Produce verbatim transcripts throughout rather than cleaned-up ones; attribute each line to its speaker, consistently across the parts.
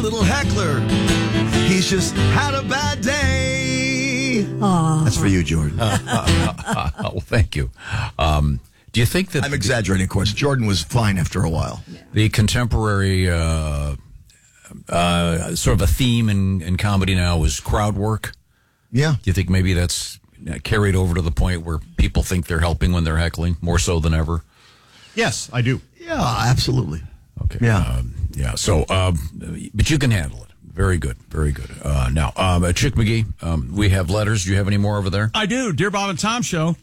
Speaker 1: Little heckler. He's just had a bad day.
Speaker 2: Aww.
Speaker 1: That's for you, Jordan.
Speaker 3: Uh, uh, uh, uh, well, thank you. Um, do you think that...
Speaker 1: I'm exaggerating, of course. Jordan was fine after a while.
Speaker 3: The contemporary uh, uh, sort of a theme in, in comedy now is crowd work?
Speaker 1: Yeah.
Speaker 3: Do you think maybe that's carried over to the point where people think they're helping when they're heckling, more so than ever?
Speaker 4: Yes, I do.
Speaker 1: Yeah, absolutely.
Speaker 3: Okay.
Speaker 1: Yeah.
Speaker 3: Um, yeah. So, um, but you can handle it. Very good. Very good. Uh, now, um, uh, Chick McGee, um, we have letters. Do you have any more over there?
Speaker 5: I do. Dear Bob and Tom Show.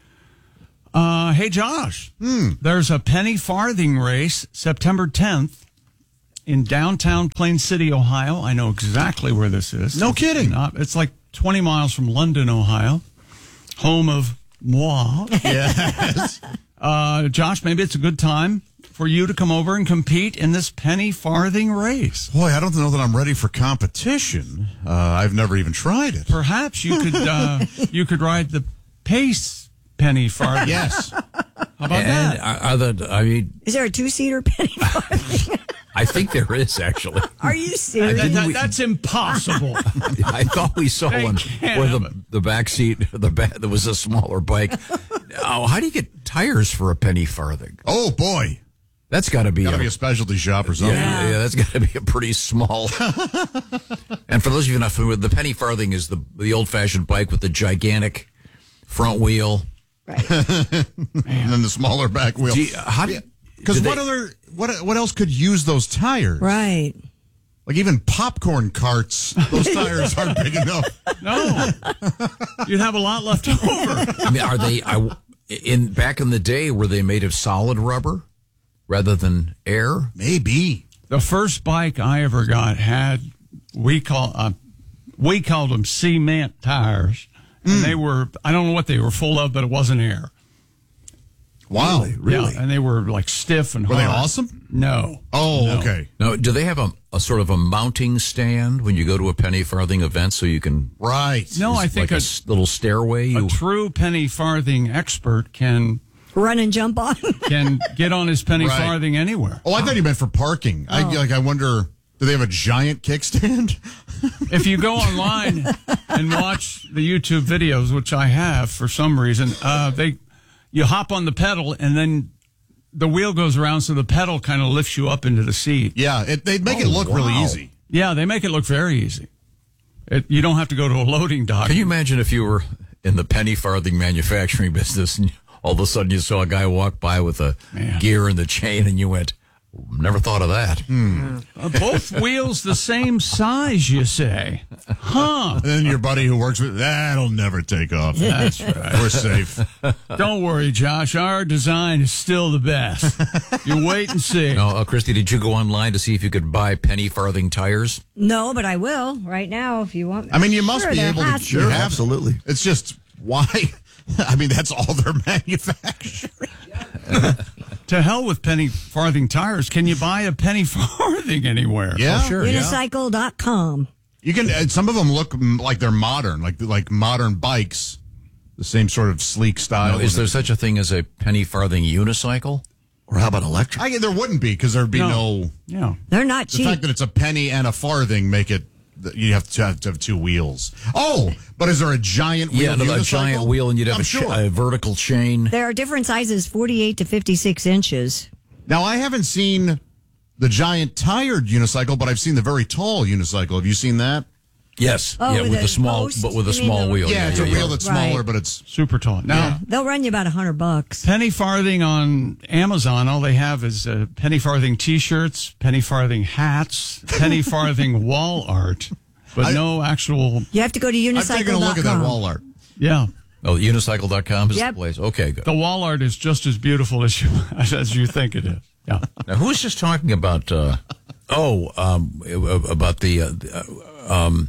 Speaker 5: Uh, hey, Josh.
Speaker 4: Hmm.
Speaker 5: There's a penny farthing race September tenth in downtown Plain City, Ohio. I know exactly where this is.
Speaker 4: No kidding.
Speaker 5: Not, it's like twenty miles from London, Ohio, home of moi.
Speaker 4: Yes.
Speaker 5: Uh, Josh, maybe it's a good time for you to come over and compete in this penny farthing race.
Speaker 4: Boy, I don't know that I'm ready for competition. Uh, I've never even tried it.
Speaker 5: Perhaps you could uh, you could ride the pace penny farthing.
Speaker 4: Yes.
Speaker 5: How about
Speaker 3: and
Speaker 5: that?
Speaker 3: are, are the, I mean,
Speaker 2: Is there a two-seater penny farthing?
Speaker 3: I think there is actually.
Speaker 2: Are you serious?
Speaker 5: That- that- that's impossible.
Speaker 3: I thought we saw
Speaker 5: They
Speaker 3: one
Speaker 5: can't
Speaker 3: where
Speaker 5: have
Speaker 3: the,
Speaker 5: it.
Speaker 3: the back seat, the back, there was a smaller bike. Oh, how do you get tires for a penny farthing?
Speaker 4: Oh, boy.
Speaker 3: That's got to be,
Speaker 4: Got to
Speaker 3: a-
Speaker 4: be a specialty shop or something.
Speaker 3: Yeah, yeah, that's got to be a pretty small. And for those of you not familiar, the penny farthing is the the old fashioned bike with the gigantic front wheel.
Speaker 2: Right.
Speaker 4: And then the smaller back wheel.
Speaker 3: Do you- how do you,
Speaker 4: Because
Speaker 3: do
Speaker 4: what
Speaker 3: they-
Speaker 4: other what what else could use those tires?
Speaker 2: Right.
Speaker 4: Like even popcorn carts, those tires aren't big enough.
Speaker 5: No, you'd have a lot left over.
Speaker 3: I mean, are they? I, in back in the day, were they made of solid rubber rather than air?
Speaker 4: Maybe.
Speaker 5: The first bike I ever got had we call uh, we called them cement tires, and
Speaker 4: Mm.
Speaker 5: they were I don't know what they were full of, but it wasn't air.
Speaker 4: Wow.
Speaker 1: Really? Really?
Speaker 5: Yeah, and they were like stiff and
Speaker 4: Were
Speaker 5: hard.
Speaker 4: they awesome?
Speaker 5: No.
Speaker 4: Oh,
Speaker 5: No.
Speaker 4: okay.
Speaker 3: No. Do they have a, a sort of a mounting stand when you go to a penny farthing event, so you can?
Speaker 4: Right.
Speaker 5: No, I think
Speaker 3: like a,
Speaker 5: a,
Speaker 3: s- little stairway. You,
Speaker 5: a true penny farthing expert can
Speaker 2: Run and jump on.
Speaker 5: can get on his penny
Speaker 4: Right.
Speaker 5: farthing anywhere.
Speaker 4: Oh, I thought you meant for parking. I like. I wonder. Do they have a giant kickstand?
Speaker 5: If you go online and watch the YouTube videos, which I have for some reason, uh, they you hop on the pedal and then the wheel goes around, so the pedal kind of lifts you up into the seat.
Speaker 4: Yeah, it, they'd make
Speaker 3: Oh,
Speaker 4: it look really
Speaker 3: wow.
Speaker 4: easy.
Speaker 5: Yeah, they make it look very easy. It, you don't have to go to a loading dock.
Speaker 3: Can you imagine if you were in the penny farthing manufacturing business and all of a sudden you saw a guy walk by with a
Speaker 5: Man.
Speaker 3: gear and the chain and you went, never thought of that.
Speaker 5: Uh, both wheels the same size, you say? Huh?
Speaker 4: And then your buddy who works with that'll never take off.
Speaker 5: That's right.
Speaker 4: We're safe.
Speaker 5: Don't worry, Josh. Our design is still the best. You wait and see.
Speaker 3: No, uh, Christy, did you go online to see if you could buy penny farthing tires?
Speaker 2: No, but I will right now if you want.
Speaker 4: I mean, you must
Speaker 2: Sure,
Speaker 4: be
Speaker 2: there
Speaker 4: able to.
Speaker 2: has
Speaker 4: you
Speaker 1: Sure,
Speaker 4: have-
Speaker 1: absolutely.
Speaker 4: It's just why. I mean, that's all they're manufacturing.
Speaker 5: To hell with penny farthing tires. Can you buy a penny farthing anywhere?
Speaker 4: Yeah,
Speaker 3: Oh, sure.
Speaker 2: Unicycle dot com.
Speaker 4: You can. And some of them look mm, like they're modern, like like modern bikes, the same sort of sleek style.
Speaker 3: No, is there such a thing as a penny farthing unicycle?
Speaker 1: Or how about electric?
Speaker 4: I, there wouldn't be because there'd be no.
Speaker 5: No. Yeah.
Speaker 2: They're not
Speaker 4: The
Speaker 2: cheap.
Speaker 4: fact that it's a penny and a farthing make it. You have to have, to have two wheels. Oh, but is there a giant wheel?
Speaker 3: Yeah, no, a
Speaker 4: unicycle?
Speaker 3: giant wheel, and you'd have
Speaker 4: I'm
Speaker 3: a, cha-
Speaker 4: sure.
Speaker 3: a vertical chain.
Speaker 2: There are different sizes, forty-eight to fifty-six inches.
Speaker 4: Now, I haven't seen the giant tired unicycle, but I've seen the very tall unicycle. Have you seen that?
Speaker 3: Yes,
Speaker 2: Oh,
Speaker 3: yeah,
Speaker 2: with
Speaker 3: with
Speaker 2: a
Speaker 3: the small,
Speaker 2: post?
Speaker 3: but with a
Speaker 2: You mean
Speaker 3: small
Speaker 2: the-
Speaker 3: wheel.
Speaker 4: Yeah, it's a wheel that's
Speaker 2: Right.
Speaker 4: smaller, but it's
Speaker 5: Super tall. Now,
Speaker 2: They'll run you about a hundred bucks.
Speaker 5: penny farthing on Amazon, all they have is uh, penny farthing T-shirts, penny farthing hats, penny farthing wall art, but
Speaker 4: I-
Speaker 5: no actual.
Speaker 2: You have to go to unicycle dot com.
Speaker 4: I've taken a look at that wall art.
Speaker 5: Yeah,
Speaker 3: Oh, unicycle dot com is
Speaker 2: Yep.
Speaker 3: the place. Okay, good.
Speaker 5: the wall art is just as beautiful as you as you think it is. Yeah.
Speaker 3: Now, who was just talking about? Uh, oh, um, about the uh, uh, um,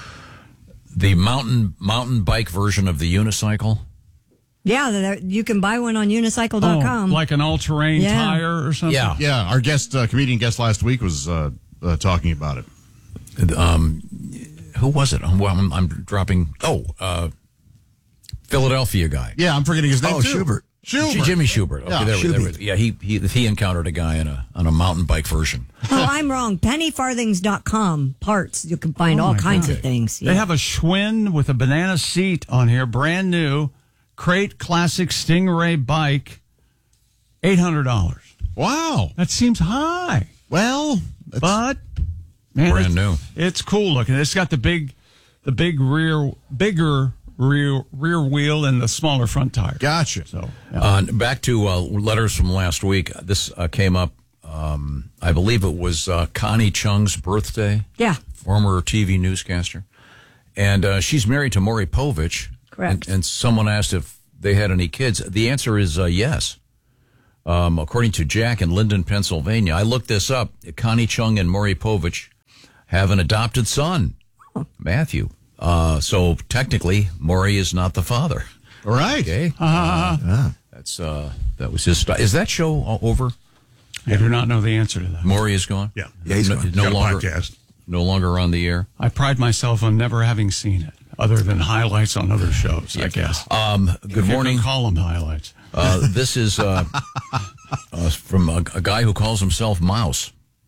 Speaker 3: the mountain mountain bike version of the unicycle.
Speaker 2: Yeah, they're- you can buy one on unicycle dot com.
Speaker 5: Oh, like an all-terrain
Speaker 2: Yeah.
Speaker 5: tire or something.
Speaker 3: Yeah.
Speaker 4: Yeah, our guest, uh, comedian guest last week was uh, uh, talking about it.
Speaker 3: Um, who was it? Well, I'm, I'm dropping. Oh, uh, Philadelphia guy.
Speaker 4: Yeah, I'm forgetting his name
Speaker 1: Oh,
Speaker 4: too.
Speaker 1: Schubert.
Speaker 4: Schubert.
Speaker 3: Jimmy Schubert. Okay,
Speaker 4: Yeah,
Speaker 3: there, we- there,
Speaker 1: Schubert.
Speaker 3: we- yeah, he, he he encountered a guy in a on a mountain bike version.
Speaker 2: Oh, I'm wrong. penny farthings dot com parts. You can find
Speaker 5: Oh,
Speaker 2: all
Speaker 5: my
Speaker 2: kinds
Speaker 5: God.
Speaker 2: of things.
Speaker 5: They have a Schwinn with a banana seat on here, brand new, crate classic Stingray bike, eight hundred dollars.
Speaker 4: Wow.
Speaker 5: That seems high,
Speaker 4: Well, that's,
Speaker 5: but man,
Speaker 3: Brand
Speaker 5: it's,
Speaker 3: new.
Speaker 5: It's cool looking. It's got the big, the big rear, bigger rear rear wheel and the smaller front tire.
Speaker 4: gotcha.
Speaker 5: So yeah.
Speaker 3: Uh, back to uh, letters from last week. This uh, came up. Um, I believe it was uh, Connie Chung's birthday.
Speaker 2: Yeah.
Speaker 3: Former T V newscaster, and uh, she's married to Maury Povich.
Speaker 2: Correct.
Speaker 3: And, and someone asked if they had any kids. The answer is uh, yes. Um, according to Jack in Linden, Pennsylvania, I looked this up. Connie Chung and Maury Povich have an adopted son, Matthew. Uh, so technically, Maury is not the father.
Speaker 4: All right.
Speaker 3: Okay, uh, that's uh, that was his. St- is that show all over?
Speaker 5: I do not know the answer to that.
Speaker 3: Maury is gone.
Speaker 1: Yeah. Yeah, he's
Speaker 3: no,
Speaker 1: gone.
Speaker 3: no
Speaker 1: Got a
Speaker 3: longer.
Speaker 1: podcast.
Speaker 3: No longer on the air.
Speaker 5: I pride myself on never having seen it, other than highlights on other shows. I guess.
Speaker 3: Um, good
Speaker 5: If you
Speaker 3: morning.
Speaker 5: can call them highlights.
Speaker 3: Uh, this is uh, uh, from a, a guy who calls himself Mouse.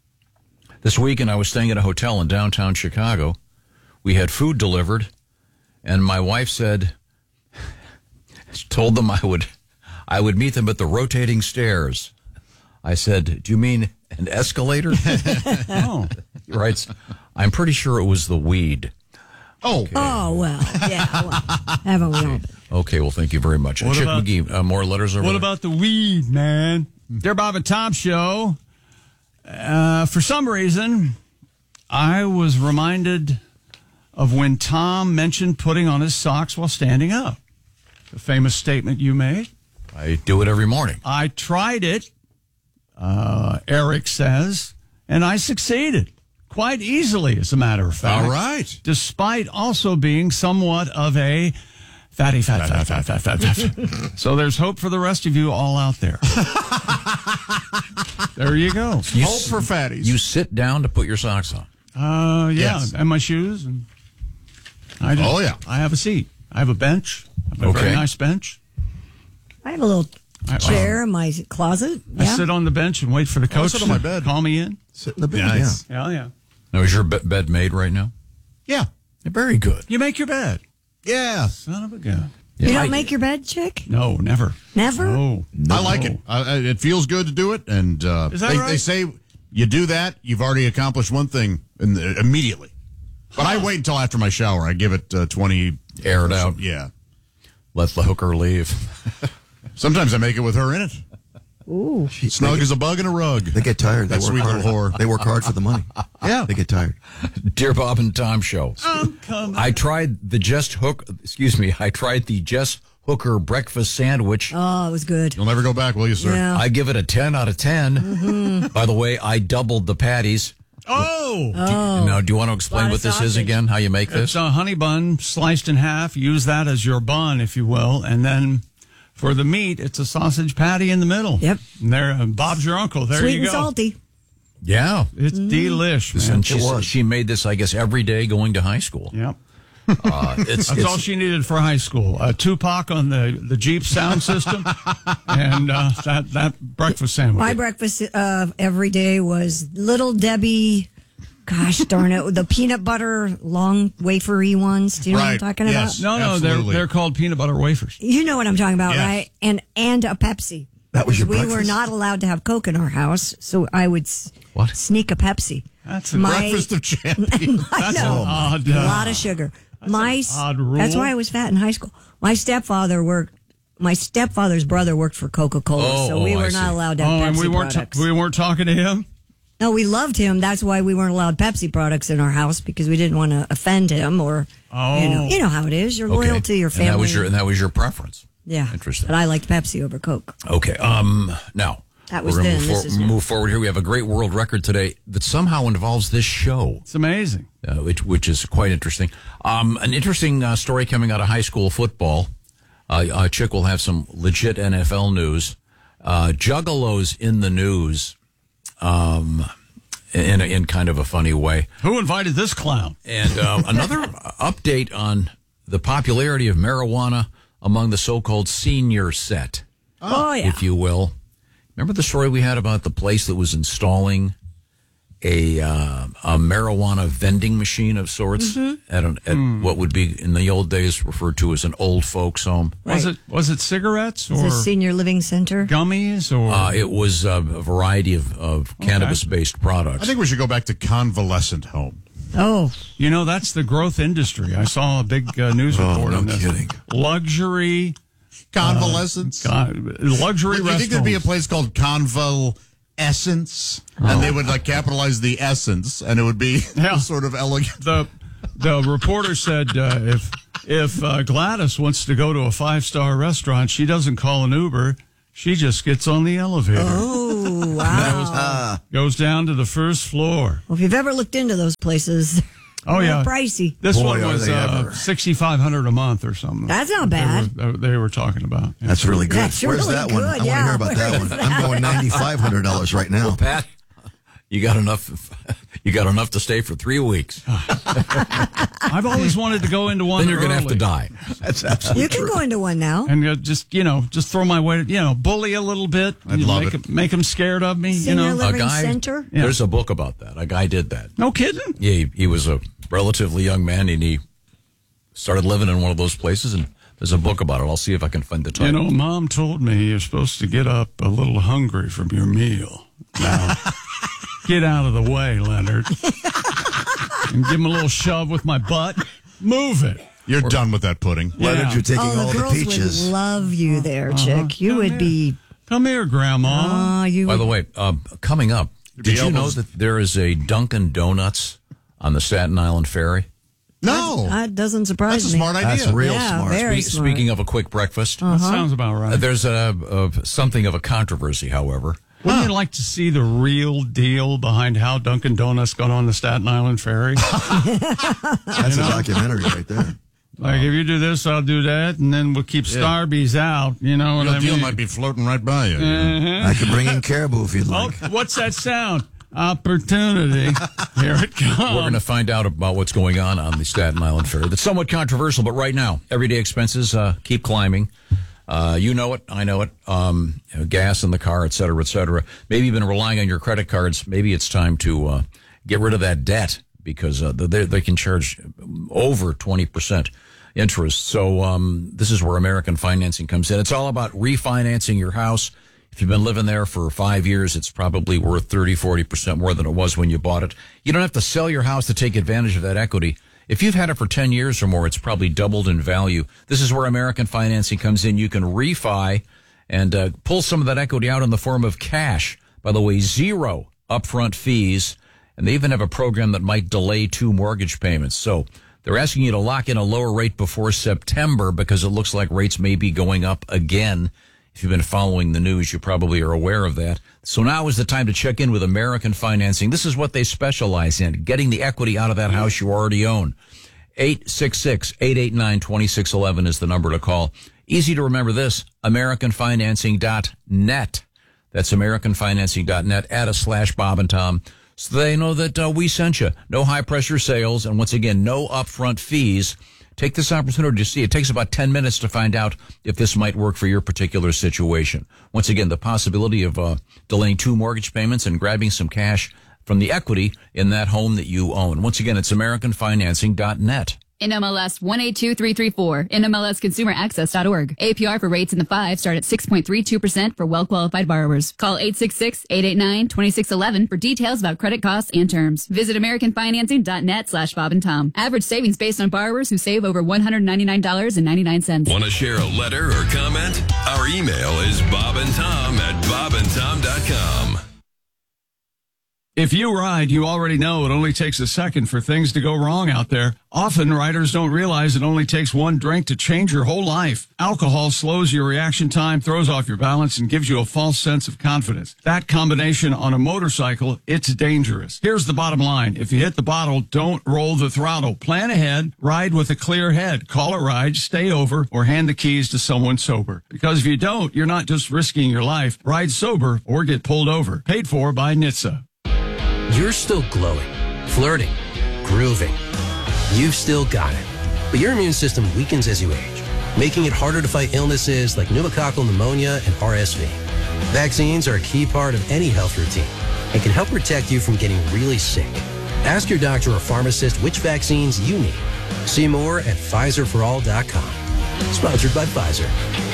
Speaker 3: This weekend, I was staying at a hotel in downtown Chicago. We had food delivered, and my wife said, told them I would, I would meet them at the rotating stairs. I said, "Do you mean an escalator?"
Speaker 5: Oh,
Speaker 3: He writes, "I'm pretty sure it was the weed."
Speaker 4: Oh,
Speaker 2: Oh, well. Yeah. Well, haven't we all?
Speaker 3: Okay, well, thank you very much.
Speaker 5: What
Speaker 3: Chick
Speaker 5: about-
Speaker 3: McGee, uh, more letters over
Speaker 5: what
Speaker 3: there?
Speaker 5: about the weed, man? Dear Bob and Tom Show. Uh, for some reason, I was reminded of when Tom mentioned putting on his socks while standing up. The famous statement you made.
Speaker 3: I do it every morning.
Speaker 5: I tried it, uh, Eric says, and I succeeded quite easily, as a matter of fact.
Speaker 4: all right.
Speaker 5: Despite also being somewhat of a fatty, fat, fat, fat, fat, fat, fat. So there's hope for the rest of you all out there. There you go.
Speaker 3: You
Speaker 4: Hope
Speaker 3: s-
Speaker 4: for fatties.
Speaker 3: You sit down to put your socks on.
Speaker 5: Uh, yeah,
Speaker 4: Yes.
Speaker 5: and my shoes. And I just,
Speaker 4: Oh, yeah.
Speaker 5: I have a seat. I have a bench. I have a
Speaker 3: Okay.
Speaker 5: very nice bench.
Speaker 2: I have a little
Speaker 5: I-
Speaker 2: chair in my closet.
Speaker 5: I
Speaker 2: Yeah.
Speaker 5: sit on the bench and wait for the coach
Speaker 4: sit
Speaker 5: to
Speaker 4: on my bed.
Speaker 5: call me in.
Speaker 1: Sit in the bed.
Speaker 4: Nice.
Speaker 1: Yeah.
Speaker 5: Yeah, yeah.
Speaker 3: Now, is your be- bed made right now?
Speaker 4: Yeah.
Speaker 3: Very good.
Speaker 5: You make your bed.
Speaker 4: Yeah.
Speaker 5: Son of a gun.
Speaker 2: You
Speaker 3: Yeah,
Speaker 2: don't
Speaker 3: I-
Speaker 2: make your bed, chick?
Speaker 5: No, never.
Speaker 2: Never?
Speaker 5: No.
Speaker 4: I like it. Uh, it feels good to do it, and uh,
Speaker 5: Is that
Speaker 4: they,
Speaker 5: right?
Speaker 4: they say you do that, you've already accomplished one thing in the, immediately. But I wait until after my shower. I give it uh, twenty.
Speaker 3: Air it out.
Speaker 4: Yeah.
Speaker 3: Let the hooker leave.
Speaker 4: Sometimes I make it with her in it.
Speaker 2: Ooh.
Speaker 4: Snug as a bug in a rug.
Speaker 1: They get tired. They
Speaker 4: That
Speaker 1: work
Speaker 4: sweet
Speaker 1: hard.
Speaker 4: little whore.
Speaker 1: They work hard for the money.
Speaker 4: Yeah.
Speaker 1: They get tired.
Speaker 3: Dear Bob and Tom Show.
Speaker 5: I'm coming.
Speaker 3: I tried the Just Hook, excuse me, I tried the Just Hooker breakfast sandwich.
Speaker 2: Oh, it was good.
Speaker 4: You'll never go back, will you, sir?
Speaker 2: Yeah.
Speaker 3: I give it a ten out of ten. By the way, I doubled the patties.
Speaker 5: Oh!
Speaker 3: Now, do you want to explain
Speaker 2: Lot of
Speaker 3: what this is
Speaker 2: sausage.
Speaker 3: again, how you make
Speaker 5: It's
Speaker 3: this?
Speaker 5: a honey bun sliced in half. Use that as your bun, if you will. And then for the meat, it's a sausage patty in the middle.
Speaker 2: Yep.
Speaker 5: And there, uh, Bob's your uncle. There
Speaker 2: Sweet
Speaker 5: you
Speaker 2: and
Speaker 5: go.
Speaker 2: salty.
Speaker 3: Yeah.
Speaker 5: It's delish, man.
Speaker 3: And she,
Speaker 1: It was.
Speaker 3: she made this, I guess, every day going to high school.
Speaker 5: Yep.
Speaker 3: Uh, it's,
Speaker 5: That's
Speaker 3: it's,
Speaker 5: all she needed for high school. Uh, Tupac on the, the Jeep sound system and uh, that, that breakfast sandwich.
Speaker 2: My breakfast uh, every day was Little Debbie, gosh darn it, the peanut butter long wafery ones. Do you know what I'm
Speaker 4: Right.
Speaker 2: talking
Speaker 4: Yes.
Speaker 2: about?
Speaker 5: no, no, they're,
Speaker 4: Absolutely.
Speaker 5: they're called peanut butter wafers.
Speaker 2: You know what I'm talking about,
Speaker 4: Yes.
Speaker 2: right? And and a Pepsi.
Speaker 1: That was your
Speaker 2: We were
Speaker 1: breakfast?
Speaker 2: not allowed to have Coke in our house, so I would s-
Speaker 3: What?
Speaker 2: sneak a Pepsi.
Speaker 5: That's a
Speaker 2: My-
Speaker 4: Breakfast of champions.
Speaker 2: I
Speaker 5: That's
Speaker 2: know.
Speaker 5: an odd,
Speaker 2: a
Speaker 5: uh,
Speaker 2: lot of sugar. My s-
Speaker 5: odd rule.
Speaker 2: That's why I was fat in high school. My stepfather worked. My stepfather's brother worked for Coca Cola,
Speaker 3: Oh,
Speaker 2: so we
Speaker 3: oh,
Speaker 2: were
Speaker 3: I
Speaker 2: not
Speaker 3: see.
Speaker 2: allowed to
Speaker 5: Oh,
Speaker 2: have
Speaker 5: and
Speaker 2: Pepsi
Speaker 5: we weren't,
Speaker 2: products.
Speaker 5: we weren't talking to him?
Speaker 2: No, we loved him. That's why we weren't allowed Pepsi products in our house because we didn't want to offend him or,
Speaker 5: Oh.
Speaker 2: you know, you know how it is. You're loyal to your family.
Speaker 3: And that was your, and that was your preference.
Speaker 2: yeah,
Speaker 3: Interesting.
Speaker 2: But I liked Pepsi over Coke.
Speaker 3: Okay. Um. Now
Speaker 2: That was
Speaker 3: we're gonna
Speaker 2: then,
Speaker 3: Move,
Speaker 2: this
Speaker 3: for-
Speaker 2: is now.
Speaker 3: move forward here. We have a great world record today that somehow involves this show,
Speaker 5: It's amazing.
Speaker 3: uh, which which is quite interesting. Um. An interesting uh, story coming out of high school football. Uh, uh, Chick will have some legit N F L news. Uh, Juggalos in the news. Um. In a, in kind of a funny way.
Speaker 5: Who invited this clown?
Speaker 3: And uh, another update on the popularity of marijuana among the so-called senior set.
Speaker 2: Oh, yeah.
Speaker 3: if you will. Remember the story we had about the place that was installing a uh, a marijuana vending machine of sorts
Speaker 2: Mm-hmm.
Speaker 3: at, an, at
Speaker 5: Mm.
Speaker 3: what would be in the old days referred to as an old folks home.
Speaker 5: Was
Speaker 2: Right.
Speaker 5: it was it cigarettes
Speaker 2: It's
Speaker 5: or
Speaker 2: a senior living center.
Speaker 5: gummies or
Speaker 3: Uh, it was uh, a variety of, of cannabis-based products.
Speaker 4: I think we should go back to convalescent home.
Speaker 2: Oh,
Speaker 5: you know that's the growth industry. I saw a big uh, news
Speaker 1: Oh,
Speaker 5: report
Speaker 1: no
Speaker 5: on this.
Speaker 1: kidding.
Speaker 5: Luxury
Speaker 4: Convalescence.
Speaker 5: uh, luxury
Speaker 4: Do you think there'd be a
Speaker 5: restaurants.
Speaker 4: place called Conval Essence, and they would like capitalize the essence, and it would be
Speaker 5: Yeah.
Speaker 4: sort of elegant?
Speaker 5: the the reporter said uh, if if uh, Gladys wants to go to a five star restaurant, she doesn't call an Uber. She just gets on the elevator,
Speaker 2: oh, wow.
Speaker 5: goes down to the first floor.
Speaker 2: Well, if you've ever looked into those places,
Speaker 5: Oh
Speaker 2: they're
Speaker 5: yeah,
Speaker 2: pricey.
Speaker 5: This
Speaker 1: Boy,
Speaker 5: one
Speaker 1: are
Speaker 5: was
Speaker 1: they
Speaker 5: uh,
Speaker 1: ever.
Speaker 5: sixty five hundred a month or something.
Speaker 2: That's not bad.
Speaker 5: They were, they were talking about. Yeah.
Speaker 1: That's really good.
Speaker 2: That's
Speaker 1: Where's
Speaker 2: really
Speaker 1: that one?
Speaker 2: good,
Speaker 1: I
Speaker 2: yeah.
Speaker 1: want to hear about that
Speaker 2: Where
Speaker 1: one.
Speaker 2: is
Speaker 1: I'm going ninety-five hundred dollars right now.
Speaker 3: Pat, you got enough. You got enough to stay for three weeks.
Speaker 5: I've always wanted to go into one.
Speaker 3: Then you're going to have to
Speaker 5: early
Speaker 3: die.
Speaker 1: That's absolutely
Speaker 2: You can
Speaker 1: true.
Speaker 2: go into one now.
Speaker 5: and uh, just you know just throw my weight. You know, bully a little bit.
Speaker 4: I'd
Speaker 5: you know,
Speaker 4: love
Speaker 5: make
Speaker 4: it.
Speaker 5: Them, make them scared of me.
Speaker 2: Senior
Speaker 5: you know,
Speaker 2: living
Speaker 3: A guy.
Speaker 2: center.
Speaker 5: Yeah.
Speaker 3: There's a book about that. A guy did that.
Speaker 5: no kidding.
Speaker 3: Yeah, he, he was a relatively young man, and he started living in one of those places. And there's a book about it. I'll see if I can find the
Speaker 5: You
Speaker 3: title.
Speaker 5: know, Mom told me you're supposed to get up a little hungry from your meal. Now, get out of the way, Leonard. And give him a little shove with my butt. Move it.
Speaker 4: You're done with that pudding.
Speaker 1: Leonard,
Speaker 5: Yeah.
Speaker 1: you're taking
Speaker 2: Oh,
Speaker 1: all
Speaker 2: the
Speaker 1: the
Speaker 2: girls
Speaker 1: peaches.
Speaker 2: would love you there, chick. You
Speaker 5: Come
Speaker 2: would
Speaker 5: here.
Speaker 2: be.
Speaker 5: Come here, Grandma.
Speaker 2: Oh, you.
Speaker 3: By
Speaker 2: would,
Speaker 3: the way, um, coming up, did you know
Speaker 4: elbows.
Speaker 3: that there is a Dunkin' Donuts on the Staten Island Ferry?
Speaker 4: No,
Speaker 2: that doesn't surprise
Speaker 4: that's a
Speaker 2: me.
Speaker 4: smart idea.
Speaker 1: That's real
Speaker 2: Yeah,
Speaker 1: smart.
Speaker 2: very
Speaker 3: Spe-
Speaker 2: smart.
Speaker 3: Speaking of a quick breakfast,
Speaker 5: That sounds about right.
Speaker 3: uh, there's a, a something of a controversy, however.
Speaker 5: Wouldn't you like to see the real deal behind how Dunkin' Donuts got on the Staten Island Ferry?
Speaker 1: That's a documentary right there.
Speaker 5: Like, if you do this, I'll do that, and then we'll keep Starbies out. You know what
Speaker 4: Your
Speaker 5: I
Speaker 4: deal
Speaker 5: mean?
Speaker 4: might be floating right by you.
Speaker 1: I could bring in caribou if you'd
Speaker 5: Oh,
Speaker 1: like.
Speaker 5: what's that sound? Opportunity. Here it comes.
Speaker 3: We're going to find out about what's going on on the Staten Island Ferry. That's somewhat controversial, but right now, everyday expenses uh, keep climbing. Uh, you know it. I know it. Um, you know, gas in the car, et cetera, et cetera. Maybe you've been relying on your credit cards. Maybe it's time to uh, get rid of that debt because uh, they, they can charge over twenty percent interest. So um, this is where American Financing comes in. It's all about refinancing your house. If you've been living there for five years, it's probably worth thirty, forty percent more than it was when you bought it. You don't have to sell your house to take advantage of that equity. If you've had it for ten years or more, it's probably doubled in value. This is where American Financing comes in. You can refi and uh, pull some of that equity out in the form of cash. By the way, zero upfront fees. And they even have a program that might delay two mortgage payments. So they're asking you to lock in a lower rate before September because it looks like rates may be going up again. If you've been following the news, you probably are aware of that. So now is the time to check in with American Financing. This is what they specialize in, getting the equity out of that house you already own. eight six six, eight eight nine, two six one one is the number to call. Easy to remember this, american financing dot net. That's american financing dot net. Add a slash Bob and Tom so they know that uh, we sent you. No high-pressure sales, and once again, no upfront fees. Take this opportunity to see. It takes about ten minutes to find out if this might work for your particular situation. Once again, the possibility of uh, delaying two mortgage payments and grabbing some cash from the equity in that home that you own. Once again, it's american financing dot net.
Speaker 6: N M L S one eight two three three four, N M L S consumer access dot org. A P R for rates in the five start at six point three two percent for well-qualified borrowers. Call eight six six, eight eight nine, two six one one for details about credit costs and terms. Visit american financing dot net slash Bob and Tom. Average savings based on borrowers who save over one hundred ninety-nine dollars and ninety-nine cents.
Speaker 7: Want to share a letter or comment? Our email is bobandtom at bob and tom dot com.
Speaker 5: If you ride, you already know it only takes a second for things to go wrong out there. Often, riders don't realize it only takes one drink to change your whole life. Alcohol slows your reaction time, throws off your balance, and gives you a false sense of confidence. That combination on a motorcycle, it's dangerous. Here's the bottom line. If you hit the bottle, don't roll the throttle. Plan ahead, ride with a clear head. Call a ride, stay over, or hand the keys to someone sober. Because if you don't, you're not just risking your life. Ride sober or get pulled over. Paid for by N H T S A.
Speaker 8: You're still glowing, flirting, grooving. You've still got it. But your immune system weakens as you age. making it harder to fight illnesses like pneumococcal pneumonia and R S V. Vaccines are a key part of any health routine and can help protect you from getting really sick. Ask your doctor or pharmacist which vaccines you need. See more at Pfizer for all dot com. Sponsored by Pfizer.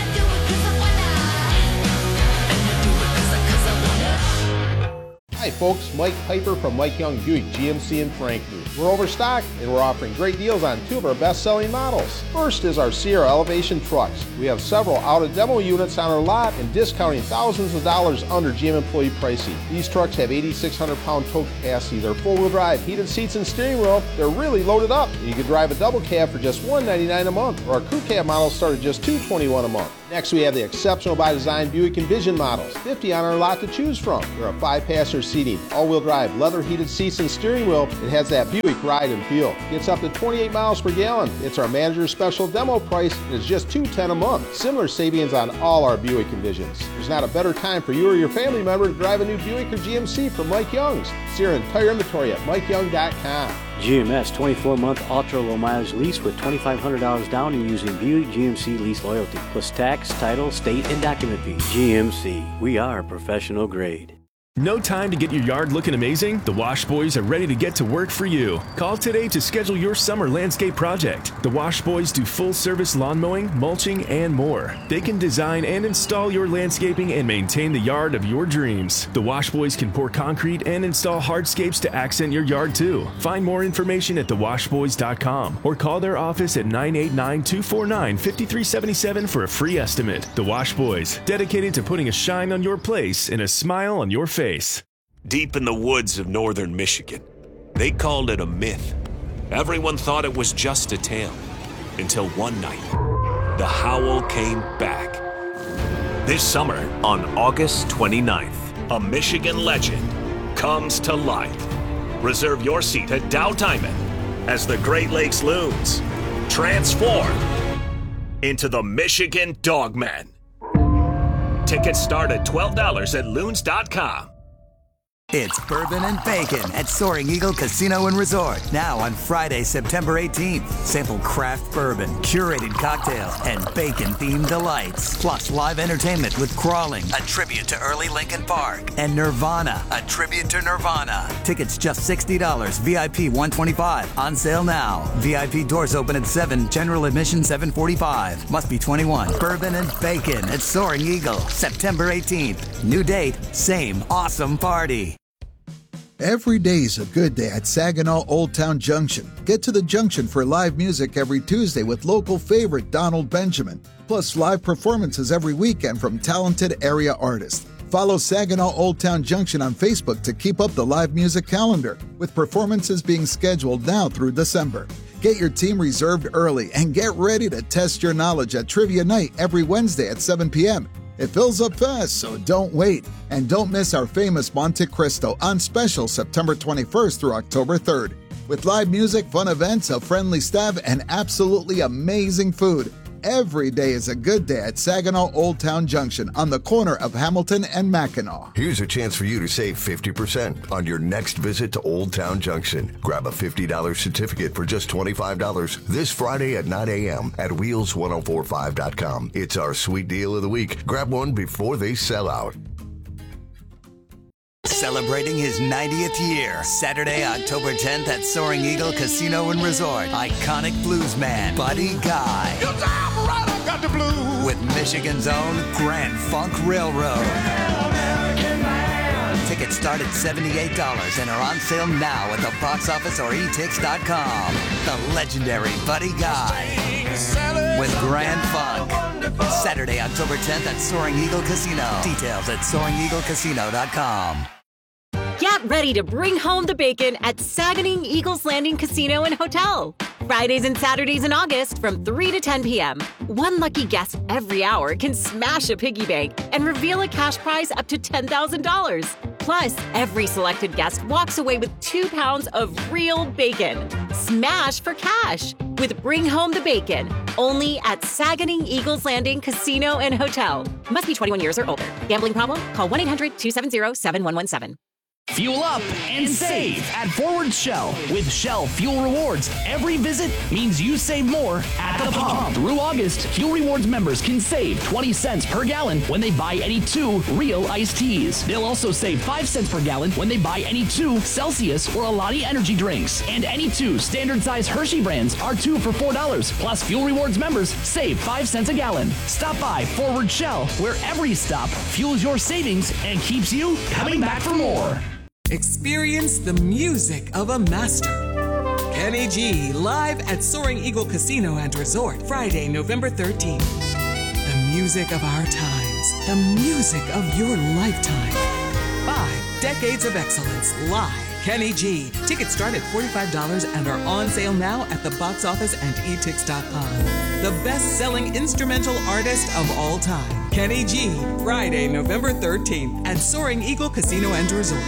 Speaker 9: Hi folks, Mike Piper from Mike Young Buick G M C in Frankfort. We're overstocked and we're offering great deals on two of our best-selling models. First is our Sierra Elevation trucks. We have several out-of-demo units on our lot and discounting thousands of dollars under G M employee pricing. These trucks have eighty-six hundred pound tow capacity. They're four-wheel drive, heated seats and steering wheel. They're really loaded up. You can drive a double cab for just one hundred ninety-nine dollars a month, or our crew cab models start at just two hundred twenty-one dollars a month. Next, we have the exceptional by design Buick Envision models, fifty on our lot to choose from. There are five-passenger seating, all-wheel drive, leather heated seats and steering wheel. It has that Buick ride and feel. Gets up to twenty-eight miles per gallon. It's our manager's special demo price, and it's just two hundred ten dollars a month. Similar savings on all our Buick Envisions. There's not a better time for you or your family member to drive a new Buick or G M C from Mike Young's. See our entire inventory at mike young dot com.
Speaker 10: G M S twenty-four month ultra-low mileage lease with twenty-five hundred dollars down and using Buick G M C lease loyalty, plus tax, title, state, and document fees. G M C, we are professional grade.
Speaker 11: No time to get your yard looking amazing? The Wash Boys are ready to get to work for you. Call today to schedule your summer landscape project. The Wash Boys do full-service lawn mowing, mulching, and more. They can design and install your landscaping and maintain the yard of your dreams. The Wash Boys can pour concrete and install hardscapes to accent your yard too. Find more information at the wash boys dot com or call their office at nine eight nine, two four nine, five three seven seven for a free estimate. The Wash Boys, dedicated to putting a shine on your place and a smile on your face.
Speaker 12: Deep in the woods of northern Michigan, they called it a myth. Everyone thought it was just a tale. Until one night, the howl came back. This summer, on August twenty-ninth, a Michigan legend comes to life. Reserve your seat at Dow Diamond as the Great Lakes Loons transform into the Michigan Dogmen. Tickets start at twelve dollars at loons dot com.
Speaker 13: It's Bourbon and Bacon at Soaring Eagle Casino and Resort. Now on Friday, September eighteenth. Sample craft bourbon, curated cocktails, and bacon-themed delights. Plus live entertainment with Crawling, a tribute to early Lincoln Park, and Nirvana, a tribute to Nirvana. Tickets just sixty dollars, V I P one hundred twenty-five dollars. On sale now. V I P doors open at seven, general admission seven forty-five. Must be twenty-one. Bourbon and Bacon at Soaring Eagle, September eighteenth. New date, same awesome party.
Speaker 14: Every day's a good day at Saginaw Old Town Junction. Get to the Junction for live music every Tuesday with local favorite Donald Benjamin, plus live performances every weekend from talented area artists. Follow Saginaw Old Town Junction on Facebook to keep up the live music calendar, with performances being scheduled now through December. Get your team reserved early and get ready to test your knowledge at Trivia Night every Wednesday at seven p.m. It fills up fast, so don't wait. And don't miss our famous Monte Cristo on special September twenty-first through October third. With live music, fun events, a friendly staff, and absolutely amazing food. Every day is a good day at Saginaw Old Town Junction on the corner of Hamilton and Mackinac.
Speaker 15: Here's a chance for you to save fifty percent on your next visit to Old Town Junction. Grab a fifty dollars certificate for just twenty-five dollars this Friday at nine a.m. at wheels ten forty-five dot com. It's our sweet deal of the week. Grab one before they sell out.
Speaker 13: Celebrating his ninetieth year, Saturday, October tenth at Soaring Eagle Casino and Resort. Iconic bluesman, Buddy Guy. Your time right, I got the blues. With Michigan's own Grand Funk Railroad. Tickets start at seventy-eight dollars and are on sale now at the box office or e tix dot com. The legendary Buddy Guy with Grand Funk. Saturday, October tenth at Soaring Eagle Casino. Details at soaring eagle casino dot com.
Speaker 16: Get ready to bring home the bacon at Saganing Eagles Landing Casino and Hotel. Fridays and Saturdays in August from three to ten p.m. One lucky guest every hour can smash a piggy bank and reveal a cash prize up to ten thousand dollars. Plus, every selected guest walks away with two pounds of real bacon. Smash for cash with Bring Home the Bacon, only at Saganing Eagles Landing Casino and Hotel. Must be twenty-one years or older. Gambling problem? Call one eight hundred two seven zero seven one one seven.
Speaker 17: Fuel up and save at Forward Shell. With Shell Fuel Rewards, every visit means you save more at the pump. Through August, Fuel Rewards members can save twenty cents per gallon when they buy any two real iced teas. They'll also save five cents per gallon when they buy any two Celsius or Alani energy drinks. And any two standard size Hershey brands are two for four dollars. Plus, Fuel Rewards members save five cents a gallon. Stop by Forward Shell, where every stop fuels your savings and keeps you coming back for more.
Speaker 18: Experience the music of a master. Kenny G live at Soaring Eagle Casino and Resort, Friday, November thirteenth. The music of our times, the music of your lifetime. Five decades of excellence live. Kenny G. Tickets start at forty-five dollars and are on sale now at the box office and e tix dot com. The best-selling instrumental artist of all time. Kenny G. Friday, November thirteenth at Soaring Eagle Casino and Resort.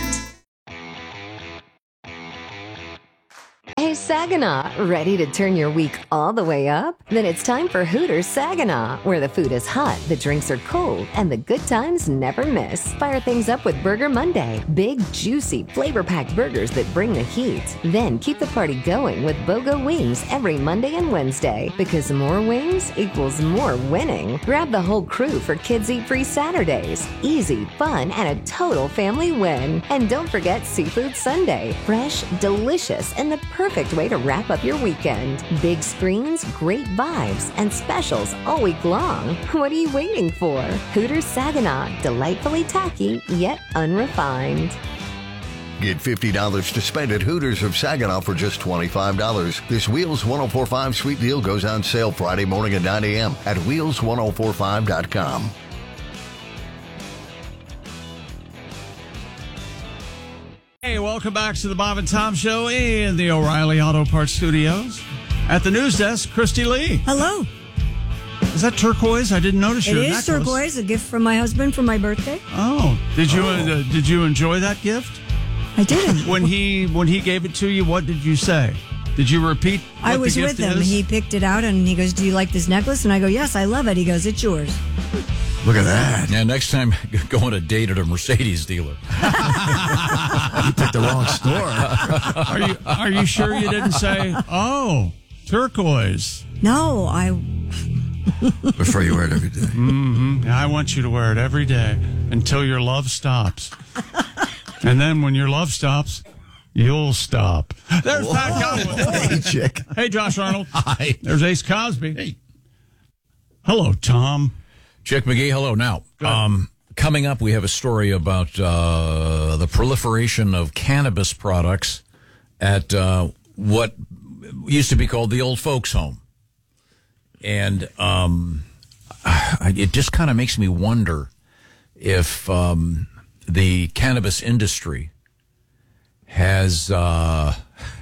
Speaker 19: Hey, Saginaw, ready to turn your week all the way up? Then it's time for Hooters Saginaw, where the food is hot, the drinks are cold, and the good times never miss. Fire things up with Burger Monday. Big, juicy, flavor-packed burgers that bring the heat. Then keep the party going with BOGO Wings every Monday and Wednesday, because more wings equals more winning. Grab the whole crew for Kids Eat Free Saturdays. Easy, fun, and a total family win. And don't forget Seafood Sunday. Fresh, delicious, and the perfect way to wrap up your weekend. Big screens, great vibes, and specials all week long. What are you waiting for? Hooters Saginaw, delightfully tacky, yet unrefined.
Speaker 15: Get fifty dollars to spend at Hooters of Saginaw for just twenty-five dollars. This Wheels ten forty-five sweet deal goes on sale Friday morning at nine a.m. at wheels ten forty-five dot com.
Speaker 5: Hey, welcome back to the Bob and Tom Show in the O'Reilly Auto Parts Studios. At the news desk, Christy Lee.
Speaker 2: Hello.
Speaker 5: Is that turquoise? I didn't notice
Speaker 2: It
Speaker 5: your
Speaker 2: is
Speaker 5: necklace.
Speaker 2: turquoise, a gift from my husband for my birthday.
Speaker 5: Oh, did you
Speaker 2: Oh.
Speaker 5: Uh, did you enjoy that gift?
Speaker 2: I did.
Speaker 5: When he when he gave it to you, what did you say? Did you repeat? What
Speaker 2: I was
Speaker 5: the
Speaker 2: with
Speaker 5: gift
Speaker 2: him.
Speaker 5: is?
Speaker 2: He picked it out and he goes, "Do you like this necklace?" And I go, "Yes, I love it." He goes, "It's yours."
Speaker 3: Look at that. Yeah, next time, go on a date at a Mercedes dealer.
Speaker 1: You picked the wrong store.
Speaker 5: Are you are you sure you didn't say, "Oh, turquoise"?
Speaker 2: No, I.
Speaker 1: Before you wear it every day.
Speaker 5: Mm-hmm. I want you to wear it every day until your love stops. And then when your love stops, you'll stop. There's
Speaker 1: Whoa.
Speaker 5: Pat Godwin.
Speaker 1: Hey, chick.
Speaker 5: Hey, Josh Arnold.
Speaker 3: Hi.
Speaker 5: There's Ace Cosby. Hey. Hello, Tom.
Speaker 3: Chick McGee, hello. Now, um, coming up, we have a story about uh, the proliferation of cannabis products at uh, what used to be called the old folks' home. And um, I, it just kind of makes me wonder if um, the cannabis industry has uh,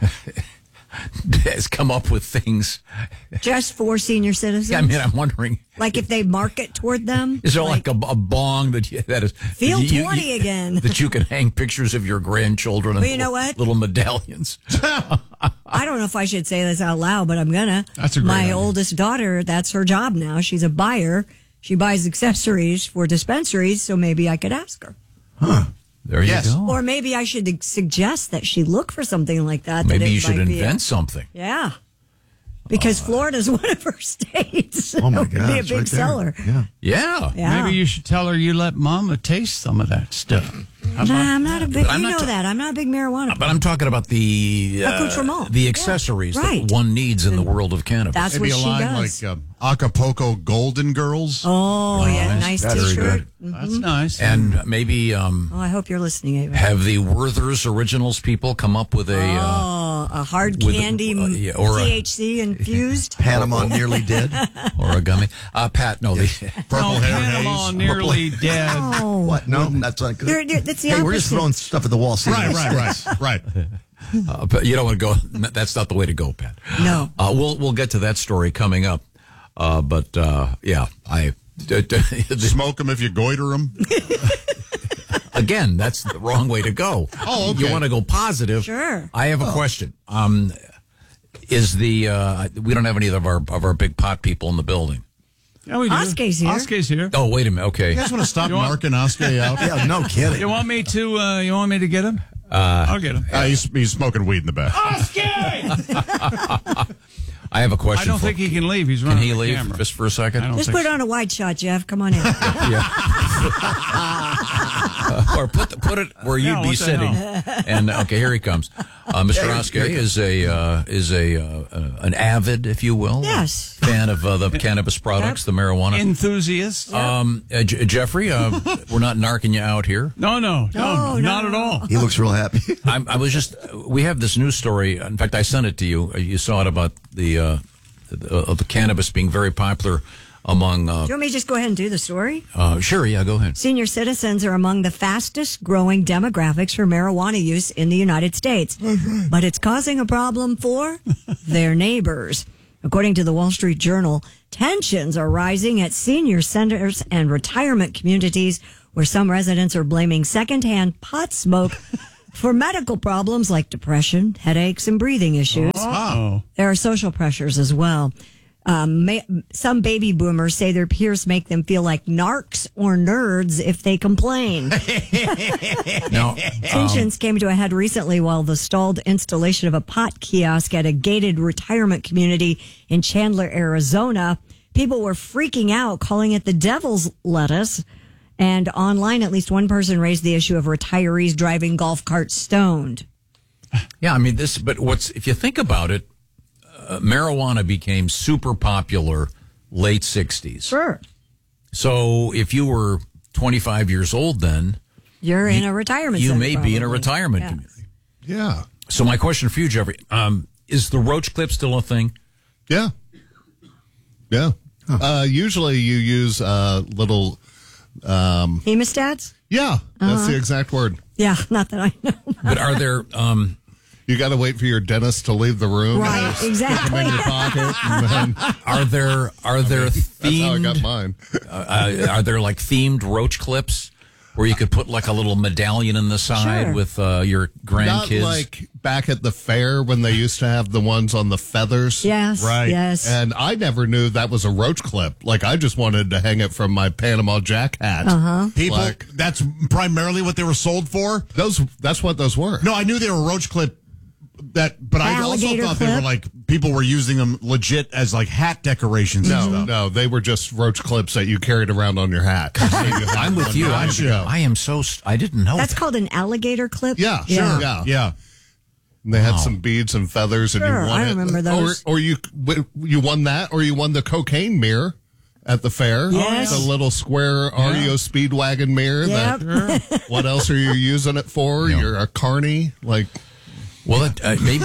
Speaker 3: has come up with things.
Speaker 2: Just for senior citizens?
Speaker 3: I mean, I'm wondering.
Speaker 2: Like if they market toward them?
Speaker 3: Is there like, like a, a bong that you, that is
Speaker 2: Feel
Speaker 3: that you-
Speaker 2: twenty
Speaker 3: you-
Speaker 2: again.
Speaker 3: that you can hang pictures of your grandchildren and
Speaker 2: Well, you know
Speaker 3: little,
Speaker 2: what?
Speaker 3: little medallions?
Speaker 2: I don't know if I should say this out loud, but I'm gonna.
Speaker 5: That's a great
Speaker 2: My
Speaker 5: idea.
Speaker 2: oldest daughter, that's her job now. She's a buyer. She buys accessories for dispensaries, so maybe I could ask her.
Speaker 3: There
Speaker 4: Yes.
Speaker 3: you go.
Speaker 2: Or maybe I should suggest that she look for something like that. that
Speaker 3: Maybe
Speaker 2: it
Speaker 3: you should
Speaker 2: might be a-
Speaker 3: invent something.
Speaker 2: Yeah. Because Florida's one of her states.
Speaker 1: Oh, my
Speaker 2: It would
Speaker 1: God.
Speaker 2: be a
Speaker 1: it's
Speaker 2: big
Speaker 1: right there.
Speaker 2: seller.
Speaker 1: Yeah.
Speaker 3: Yeah.
Speaker 2: Yeah.
Speaker 5: Maybe you should tell her you let Mama taste some of that stuff. How
Speaker 2: Nah,
Speaker 5: about
Speaker 2: I'm not a big.
Speaker 3: I'm
Speaker 2: you
Speaker 3: not
Speaker 2: know
Speaker 3: ta-
Speaker 2: that I'm not a big marijuana.
Speaker 3: But I'm talking about the uh,
Speaker 2: Accoutrement.
Speaker 3: the
Speaker 2: Yeah.
Speaker 3: accessories
Speaker 2: Right.
Speaker 3: that one needs in the world of cannabis.
Speaker 2: That's
Speaker 4: Maybe
Speaker 2: what
Speaker 4: a
Speaker 2: she
Speaker 4: line
Speaker 2: does.
Speaker 4: like um, Acapulco Golden Girls.
Speaker 2: Oh, yeah, nice
Speaker 3: Very
Speaker 2: T-shirt.
Speaker 3: good.
Speaker 5: That's nice.
Speaker 3: And maybe um,
Speaker 2: Oh, I hope you're listening, Ava.
Speaker 3: have the Werther's Originals people come up with a uh,
Speaker 2: Oh, a hard
Speaker 3: with a-
Speaker 2: candy,
Speaker 3: uh, yeah, or a-
Speaker 2: T H C infused.
Speaker 1: Panama nearly dead.
Speaker 3: or a gummy. Uh, Pat, no, the
Speaker 4: Purple
Speaker 5: no,
Speaker 4: hair
Speaker 5: Panama
Speaker 4: haze.
Speaker 5: nearly dead.
Speaker 2: Oh,
Speaker 1: What? No, that's not good.
Speaker 2: They're- they're- that's the
Speaker 1: hey, we're just
Speaker 2: opposite.
Speaker 1: throwing stuff at the wall. See
Speaker 4: Right,
Speaker 1: what's-
Speaker 4: right, right, right.
Speaker 3: Uh, but you don't want to go. That's not the way to go, Pat.
Speaker 2: No.
Speaker 3: Uh, we'll we'll get to that story coming up. Uh, but uh, yeah, I
Speaker 4: Smoke them if you goiter them.
Speaker 3: again, that's the wrong way to go.
Speaker 4: Oh, okay.
Speaker 3: You want to go positive.
Speaker 2: Sure.
Speaker 3: I have a
Speaker 2: Oh.
Speaker 3: question. Um, is the uh, we don't have any of our of our big pot people in the building.
Speaker 5: Yeah, we do.
Speaker 2: Oscar's here.
Speaker 5: Oscar's here.
Speaker 3: Oh, wait a minute. Okay.
Speaker 4: You guys want to stop
Speaker 5: You want-
Speaker 4: marking Oscar out?
Speaker 1: Yeah, no kidding.
Speaker 5: You want me to? Uh, you want me to get him?
Speaker 3: Uh,
Speaker 5: I'll get him.
Speaker 4: Uh, he's, he's smoking weed in the back.
Speaker 5: Oscar!
Speaker 3: I have a question.
Speaker 5: I don't
Speaker 3: for,
Speaker 5: think he can leave. He's
Speaker 3: Can
Speaker 5: running
Speaker 3: he
Speaker 5: the
Speaker 3: leave
Speaker 5: camera.
Speaker 3: just for a second?
Speaker 5: I don't
Speaker 2: Just
Speaker 5: think
Speaker 2: put
Speaker 5: so.
Speaker 2: on a wide shot, Jeff. Come on in.
Speaker 3: Uh, or put the, put it where you'd
Speaker 5: Yeah,
Speaker 3: be
Speaker 5: what the
Speaker 3: sitting.
Speaker 5: hell?
Speaker 3: And okay, here he comes. Uh, Mister Oscar is a uh, is a uh, uh, an avid, if you will,
Speaker 2: Yes.
Speaker 3: fan of uh, the cannabis products, the marijuana
Speaker 5: Enthusiast.
Speaker 3: Um, uh, J- Jeffrey, uh, we're not narking you out here.
Speaker 5: No, no, no,
Speaker 2: No,
Speaker 5: not
Speaker 2: no.
Speaker 5: at all.
Speaker 1: He looks real happy.
Speaker 3: I'm, I was just. We have this news story. In fact, I sent it to you. You saw it about the uh, the, uh, the cannabis being very popular among. Uh,
Speaker 2: Do you want me to just go ahead and do the story?
Speaker 3: uh, sure, yeah, go ahead.
Speaker 2: Senior citizens are among the fastest growing demographics for marijuana use in the United States, but it's causing a problem for their neighbors. According to the Wall Street Journal, tensions are rising at senior centers and retirement communities where some residents are blaming secondhand pot smoke for medical problems like depression, headaches, and breathing issues.
Speaker 5: Oh.
Speaker 2: There are social pressures as well. Um, may, some baby boomers say their peers make them feel like narcs or nerds if they complain.
Speaker 3: Now,
Speaker 2: Tensions came to a head recently while the stalled installation of a pot kiosk at a gated retirement community in Chandler, Arizona. People were freaking out, calling it the devil's lettuce. And online, at least one person raised the issue of retirees driving golf carts stoned.
Speaker 3: Yeah, I mean this, but what's if you think about it, uh, marijuana became super popular late sixties.
Speaker 2: Sure.
Speaker 3: So if you were twenty-five years old then,
Speaker 2: You're in a retirement
Speaker 3: you
Speaker 2: center,
Speaker 3: may be in a
Speaker 2: probably.
Speaker 3: retirement
Speaker 2: Yeah.
Speaker 3: community.
Speaker 4: Yeah.
Speaker 3: So my question for you, Jeffrey, um, is the roach clip still a thing?
Speaker 20: Yeah. Yeah. Uh, usually you use uh, little. Um,
Speaker 2: Hemostats?
Speaker 20: yeah, that's
Speaker 2: Uh-huh.
Speaker 20: the exact word.
Speaker 2: Yeah, not that I know.
Speaker 3: But are there? Um,
Speaker 20: you got to wait for your dentist to leave the room.
Speaker 2: Right,
Speaker 20: and just
Speaker 2: exactly.
Speaker 20: Stick them in your pocket. And then,
Speaker 3: are there? Are there
Speaker 20: that's how I
Speaker 3: themed?
Speaker 20: got mine.
Speaker 3: uh, are there like themed roach clips where you could put like a little medallion in the side
Speaker 20: Sure.
Speaker 3: with uh, your grandkids?
Speaker 20: Not like back at the fair when they used to have the ones on the feathers.
Speaker 2: Yes,
Speaker 20: Right.
Speaker 2: yes.
Speaker 20: And I never knew that was a roach clip. Like, I just wanted to hang it from my Panama Jack hat.
Speaker 2: Uh-huh.
Speaker 4: People,
Speaker 20: Like,
Speaker 4: that's primarily what they were sold for?
Speaker 20: Those, that's what those were.
Speaker 4: No, I knew they were roach clip. That, but I also
Speaker 2: Alligator
Speaker 4: thought they
Speaker 2: clip?
Speaker 4: were like people were using them legit as like hat decorations.
Speaker 20: No,
Speaker 4: and stuff.
Speaker 20: no, they were just roach clips that you carried around on your hat.
Speaker 3: I'm with you. I'm,
Speaker 20: Yeah.
Speaker 3: I am so. St- I didn't know.
Speaker 2: That's
Speaker 3: that.
Speaker 2: called an alligator clip?
Speaker 20: Yeah, sure. Yeah.
Speaker 4: Yeah.
Speaker 20: And they had
Speaker 3: Wow.
Speaker 20: some beads and feathers, and
Speaker 2: Sure,
Speaker 20: you won
Speaker 2: I
Speaker 20: it.
Speaker 2: remember those.
Speaker 20: Or, or you you won that, or you won the cocaine mirror at the fair.
Speaker 2: Yes.
Speaker 20: The little square R E O Speedwagon mirror.
Speaker 2: Yep.
Speaker 20: That, what else are you using it for? You're a carny, like.
Speaker 3: Well, it, uh, maybe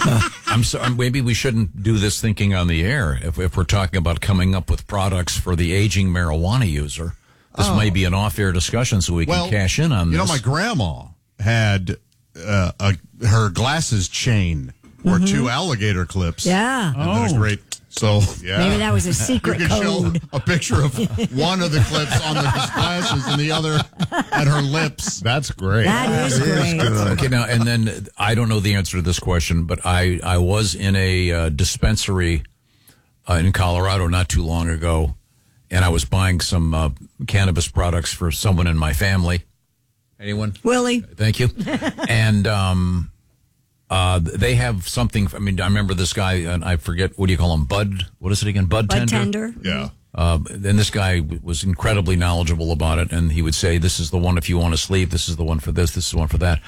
Speaker 3: I'm sorry. Maybe we shouldn't do this thinking on the air. If, if we're talking about coming up with products for the aging marijuana user, this
Speaker 4: Oh.
Speaker 3: may be an off-air discussion, so we can
Speaker 4: Well,
Speaker 3: cash in on
Speaker 4: You
Speaker 3: this.
Speaker 4: know, my grandma had uh, a, her glasses chain were
Speaker 2: Mhm.
Speaker 4: two alligator clips.
Speaker 2: Yeah.
Speaker 4: And that was
Speaker 2: Oh.
Speaker 4: great. So, yeah.
Speaker 2: Maybe that was a secret
Speaker 4: you can
Speaker 2: code.
Speaker 4: show a picture of one of the clips on the glasses and the other at her lips.
Speaker 20: That's great.
Speaker 2: That is great.
Speaker 3: Okay, now and then I don't know the answer to this question, but I I was in a uh, dispensary uh, in Colorado not too long ago, and I was buying some uh, cannabis products for someone in my family. Anyone?
Speaker 2: Willie.
Speaker 3: Thank you. And um, uh, they have something. I mean, I remember this guy, and I forget what do you call him? Bud. What is it again? Bud,
Speaker 2: Bud
Speaker 3: tender.
Speaker 2: tender.
Speaker 20: Yeah.
Speaker 3: Uh, and this guy w- was incredibly knowledgeable about it, and he would say, "This is the one if you want to sleep. This is the one for this. This is the one for that."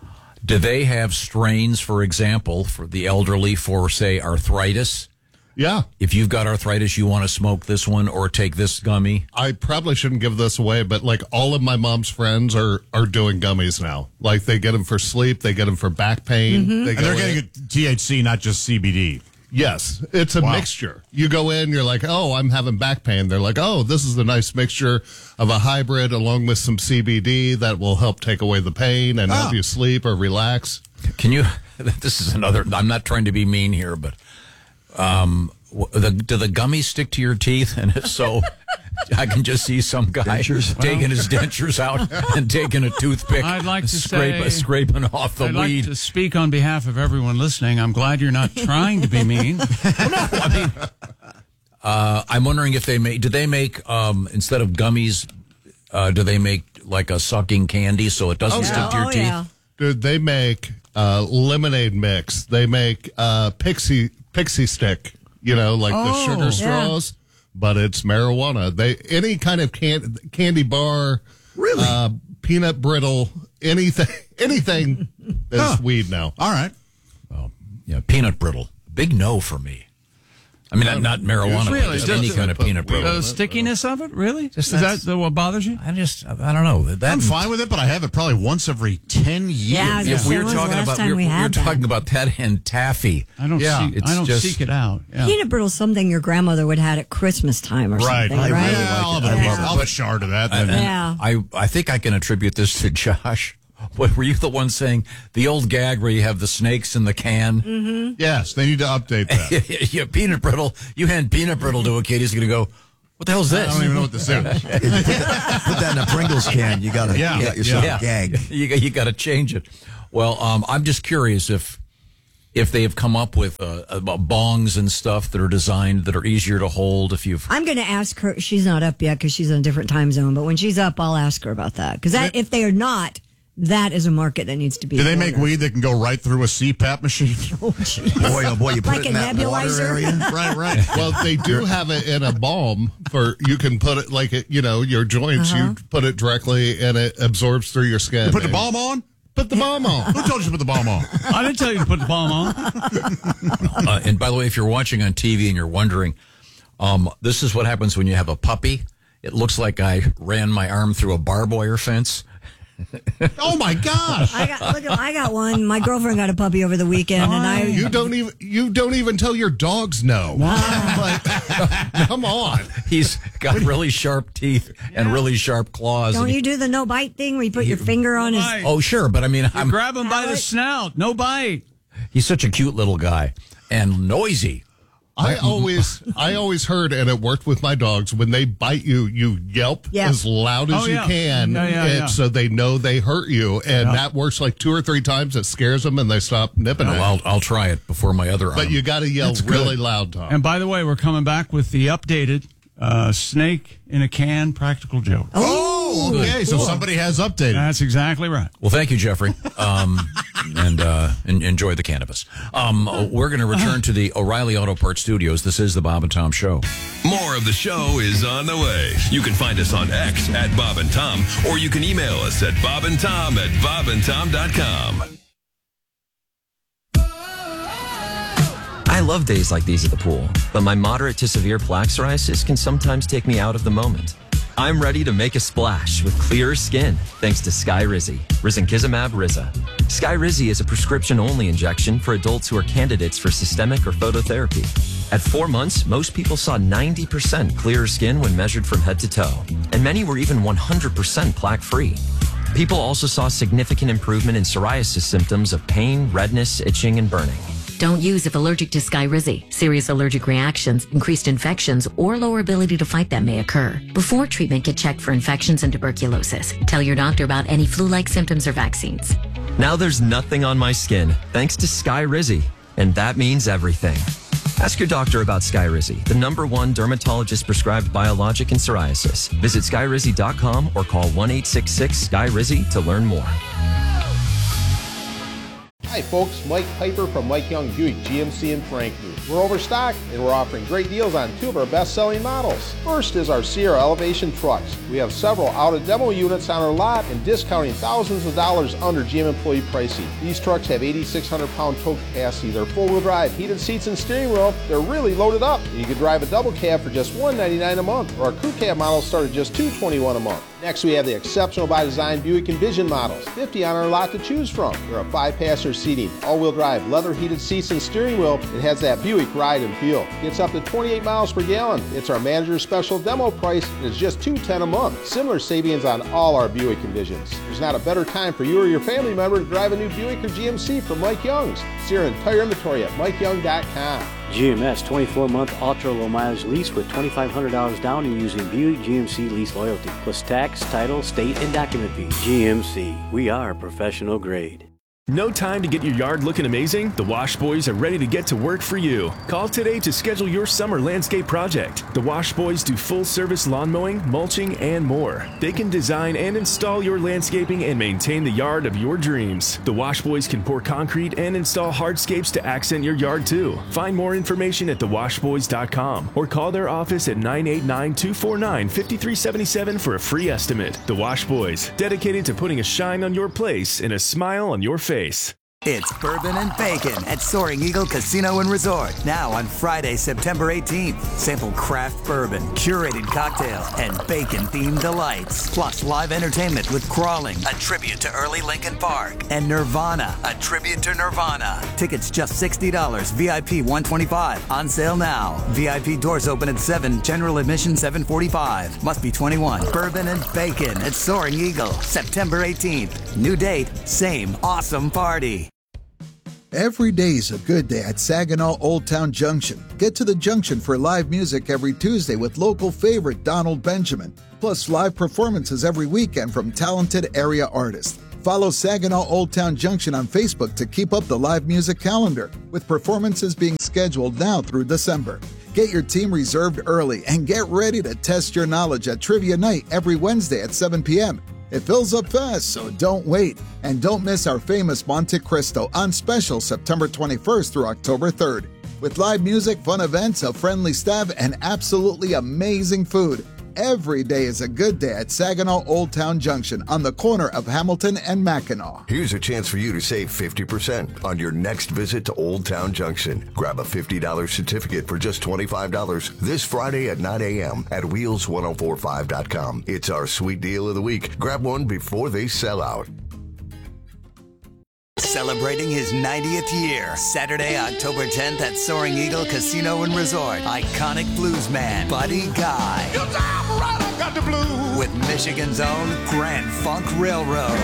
Speaker 3: Do they have strains, for example, for the elderly for, say, arthritis?
Speaker 20: Yeah.
Speaker 3: If you've got arthritis, you want to smoke this one or take this gummy?
Speaker 20: I probably shouldn't give this away, but like all of my mom's friends are are doing gummies now. Like they get them for sleep, they get them for back pain.
Speaker 2: Mm-hmm.
Speaker 20: They
Speaker 4: And
Speaker 20: go
Speaker 4: they're
Speaker 20: in-
Speaker 4: getting a T H C, not just C B D.
Speaker 20: Yes, it's a
Speaker 4: Wow.
Speaker 20: mixture. You go in, you're like, oh, I'm having back pain. They're like, oh, this is a nice mixture of a hybrid along with some C B D that will help take away the pain and
Speaker 4: Ah.
Speaker 20: help you sleep or relax.
Speaker 3: Can you? This is another. I'm not trying to be mean here, but um, w- the, do the gummies stick to your teeth? And if so, I can just see some guy
Speaker 1: Dentures?
Speaker 3: taking his dentures out and taking a toothpick.
Speaker 5: I'd like to
Speaker 3: scrape,
Speaker 5: say-
Speaker 3: scraping off the
Speaker 5: I'd
Speaker 3: weed.
Speaker 5: like to speak on behalf of everyone listening. I'm glad you're not trying to be mean.
Speaker 3: I mean, Uh, I'm wondering if they make. Do they make um, instead of gummies? Uh, do they make like a sucking candy so it doesn't
Speaker 20: Oh,
Speaker 3: stick
Speaker 20: yeah.
Speaker 3: to your
Speaker 2: Oh,
Speaker 3: teeth?
Speaker 2: yeah.
Speaker 20: Dude, they make uh, lemonade mix. They make uh, pixie pixie stick. You know, like the
Speaker 3: Oh.
Speaker 20: sugar
Speaker 3: Yeah.
Speaker 20: straws, but it's marijuana. They any kind of can, candy bar,
Speaker 1: really,
Speaker 20: uh, peanut brittle, anything, anything is
Speaker 3: Huh.
Speaker 20: weed now.
Speaker 4: All right.
Speaker 3: Well, yeah, peanut brittle. Big no for me. I mean, not, not marijuana,
Speaker 5: Really?
Speaker 3: but just
Speaker 5: Does
Speaker 3: any
Speaker 5: it-
Speaker 3: kind of peanut brittle.
Speaker 5: The stickiness of it, really?
Speaker 3: Just
Speaker 5: Is
Speaker 3: that's-
Speaker 5: that the, what bothers you?
Speaker 3: I just, I don't know. That,
Speaker 4: I'm fine with it, but I have it probably once every ten years.
Speaker 2: Yeah, I was gonna
Speaker 3: If
Speaker 2: say,
Speaker 3: we
Speaker 2: when
Speaker 3: were
Speaker 2: was the
Speaker 3: talking
Speaker 2: last
Speaker 3: about,
Speaker 2: time
Speaker 3: we were,
Speaker 2: we
Speaker 3: we were
Speaker 2: had that?
Speaker 3: talking about that and taffy.
Speaker 5: I don't
Speaker 3: Yeah,
Speaker 5: seek.
Speaker 3: it's
Speaker 5: I don't
Speaker 3: just-
Speaker 5: seek it out. Yeah.
Speaker 2: Peanut brittle, something your grandmother would have at Christmas time or
Speaker 4: Right.
Speaker 2: something,
Speaker 4: I
Speaker 2: right?
Speaker 4: really like I'll have a-
Speaker 2: Yeah.
Speaker 4: I'll have a shard of that. Then.
Speaker 2: Yeah.
Speaker 3: I, I think I can attribute this to Josh. What, were you the one saying the old gag where you have the snakes in the can?
Speaker 2: Mm-hmm.
Speaker 4: Yes, they need to update that.
Speaker 3: yeah, peanut brittle. You hand peanut brittle to a kid, he's going to go, what the hell is this?
Speaker 4: I don't even know what this is.
Speaker 1: Put that, put that in a Pringles can. You got to
Speaker 4: Yeah.
Speaker 1: you got yourself
Speaker 3: Yeah.
Speaker 1: a gag.
Speaker 3: You, got- you got to change it. Well, um, I'm just curious if if they have come up with uh, uh, bongs and stuff that are designed that are easier to hold. If you've
Speaker 2: I'm going to ask her. She's not up yet because she's in a different time zone. But when she's up, I'll ask her about that. Because if they are not, that is a market that needs to be.
Speaker 4: Do they make
Speaker 2: ordered.
Speaker 4: weed that can go right through a C PAP machine?
Speaker 2: Oh, jeez.
Speaker 1: Boy, oh boy, you put
Speaker 2: Like
Speaker 1: it
Speaker 2: a
Speaker 1: in that water
Speaker 2: nebulizer?
Speaker 1: area.
Speaker 4: Right, right.
Speaker 20: Well, they do have it in a balm for you can put it like it, you know, your joints.
Speaker 2: Uh-huh.
Speaker 20: You put it directly and it absorbs through your skin.
Speaker 4: You put the
Speaker 20: And-
Speaker 4: balm on?
Speaker 20: Put the balm on.
Speaker 4: Who told you to put the balm on?
Speaker 5: I didn't tell you to put the balm on.
Speaker 3: uh, and by the way, if you're watching on T V and you're wondering, um, this is what happens when you have a puppy. It looks like I ran my arm through a barbed wire fence.
Speaker 4: Oh my gosh!
Speaker 2: I got look. I got one. My girlfriend got a puppy over the weekend, and I.
Speaker 20: You don't even you don't even tell your dogs no. Like, come on.
Speaker 3: He's got really sharp teeth and really sharp claws.
Speaker 2: Don't
Speaker 3: and
Speaker 2: you do the no bite thing where you put your finger on his?
Speaker 5: Right.
Speaker 3: Oh, sure, but I mean,
Speaker 5: You
Speaker 3: I'm,
Speaker 5: grab him by the snout. No bite.
Speaker 3: he's such a cute little guy and noisy.
Speaker 20: I always I always heard, and it worked with my dogs, when they bite you, you yelp
Speaker 2: Yeah.
Speaker 20: as loud as
Speaker 5: Oh,
Speaker 20: you
Speaker 5: yeah.
Speaker 20: can,
Speaker 5: Yeah, yeah,
Speaker 20: and
Speaker 5: yeah.
Speaker 20: so they know they hurt you, and
Speaker 5: Yeah.
Speaker 20: that works like two or three times. It scares them, and they stop nipping
Speaker 3: Well,
Speaker 20: it.
Speaker 3: I'll, I'll try it before my other arm.
Speaker 20: But you got to yell
Speaker 4: That's
Speaker 20: really
Speaker 4: good.
Speaker 20: loud, Tom.
Speaker 5: And by the way, we're coming back with the updated uh, snake in a can practical joke.
Speaker 4: Oh, okay. So somebody has updated.
Speaker 5: That's exactly right.
Speaker 3: Well, thank you, Jeffrey, um, and, uh, and enjoy the cannabis. Um, we're going to return to the O'Reilly Auto Parts Studios. This is the Bob and Tom Show.
Speaker 7: More of the show is on the way. You can find us on X at Bob and Tom, or you can email us at bob and tom at bob and tom dot com.
Speaker 21: I love days like these at the pool, but my moderate to severe plaque psoriasis can sometimes take me out of the moment. I'm ready to make a splash with clearer skin thanks to Skyrizi, Risankizumab Riza. Skyrizi is a prescription-only injection for adults who are candidates for systemic or phototherapy. At four months, most people saw ninety percent clearer skin when measured from head to toe, and many were even one hundred percent plaque-free. People also saw significant improvement in psoriasis symptoms of pain, redness, itching, and burning.
Speaker 22: Don't use if allergic to Skyrizi. Serious allergic reactions, increased infections, or lower ability to fight them may occur. Before treatment, get checked for infections and tuberculosis. Tell your doctor about any flu-like symptoms or vaccines.
Speaker 21: Now there's nothing on my skin thanks to Skyrizi, and that means everything. Ask your doctor about Skyrizi, the number one dermatologist-prescribed biologic in psoriasis. Visit skyrizi dot com or call one eight six six S K Y R I Z Y to learn more.
Speaker 9: Hi folks, Mike Piper from Mike Young Buick G M C in Frankfurt. We're overstocked and we're offering great deals on two of our best-selling models. First is our Sierra Elevation trucks. We have several out-of-demo units on our lot and discounting thousands of dollars under G M employee pricing. These trucks have eighty-six hundred pound tow capacity. They're four-wheel drive, heated seats and steering wheel. They're really loaded up. And you can drive a double cab for just one ninety-nine a month, or our crew cab models start at just two twenty-one a month. Next, we have the exceptional by design Buick Envision models, fifty on our lot to choose from. There are five-passenger seating, all-wheel drive, leather heated seats and steering wheel. It has that Buick ride and feel. Gets up to twenty-eight miles per gallon. It's our manager's special demo price, and it's just two ten a month. Similar savings on all our Buick Envisions. There's not a better time for you or your family member to drive a new Buick or G M C from Mike Young's. See our entire inventory at mike young dot com.
Speaker 10: G M S twenty-four month ultra low mileage lease with twenty-five hundred dollars down and using Buick G M C lease loyalty plus tax, title, state, and document fee. G M C, we are professional grade.
Speaker 11: No time to get your yard looking amazing? The Wash Boys are ready to get to work for you. Call today to schedule your summer landscape project. The Wash Boys do full-service lawn mowing, mulching, and more. They can design and install your landscaping and maintain the yard of your dreams. The Wash Boys can pour concrete and install hardscapes to accent your yard too. Find more information at the wash boys dot com or call their office at nine eight nine, two four nine, five three seven seven for a free estimate. The Wash Boys, dedicated to putting a shine on your place and a smile on your face.
Speaker 13: It's Bourbon and Bacon at Soaring Eagle Casino and Resort. Now on Friday, September eighteenth. Sample craft bourbon, curated cocktails, and bacon-themed delights. Plus live entertainment with Crawling, a tribute to early Linkin Park, and Nirvana, a tribute to Nirvana. Tickets just sixty dollars, V I P one hundred twenty-five dollars. On sale now. V I P doors open at seven, general admission seven forty-five. Must be twenty-one. Bourbon and Bacon at Soaring Eagle, September eighteenth. New date, same awesome party.
Speaker 14: Every day's a good day at Saginaw Old Town Junction. Get to the Junction for live music every Tuesday with local favorite Donald Benjamin. Plus live performances every weekend from talented area artists. Follow Saginaw Old Town Junction on Facebook to keep up the live music calendar, with performances being scheduled now through December. Get your team reserved early and get ready to test your knowledge at Trivia Night every Wednesday at seven p.m. It fills up fast, so don't wait. And don't miss our famous Monte Cristo on special September twenty-first through October third. With live music, fun events, a friendly staff, and absolutely amazing food. Every day is a good day at Saginaw Old Town Junction on the corner of Hamilton and Mackinac.
Speaker 15: Here's a chance for you to save fifty percent on your next visit to Old Town Junction. Grab a fifty dollars certificate for just twenty-five dollars this Friday at nine a.m. at wheels ten forty-five dot com. It's our sweet deal of the week. Grab one before they sell out.
Speaker 13: Celebrating his ninetieth year, Saturday, October tenth at Soaring Eagle Casino and Resort. Iconic bluesman Buddy Guy. Your time right, I got the blues. With Michigan's own Grand Funk Railroad.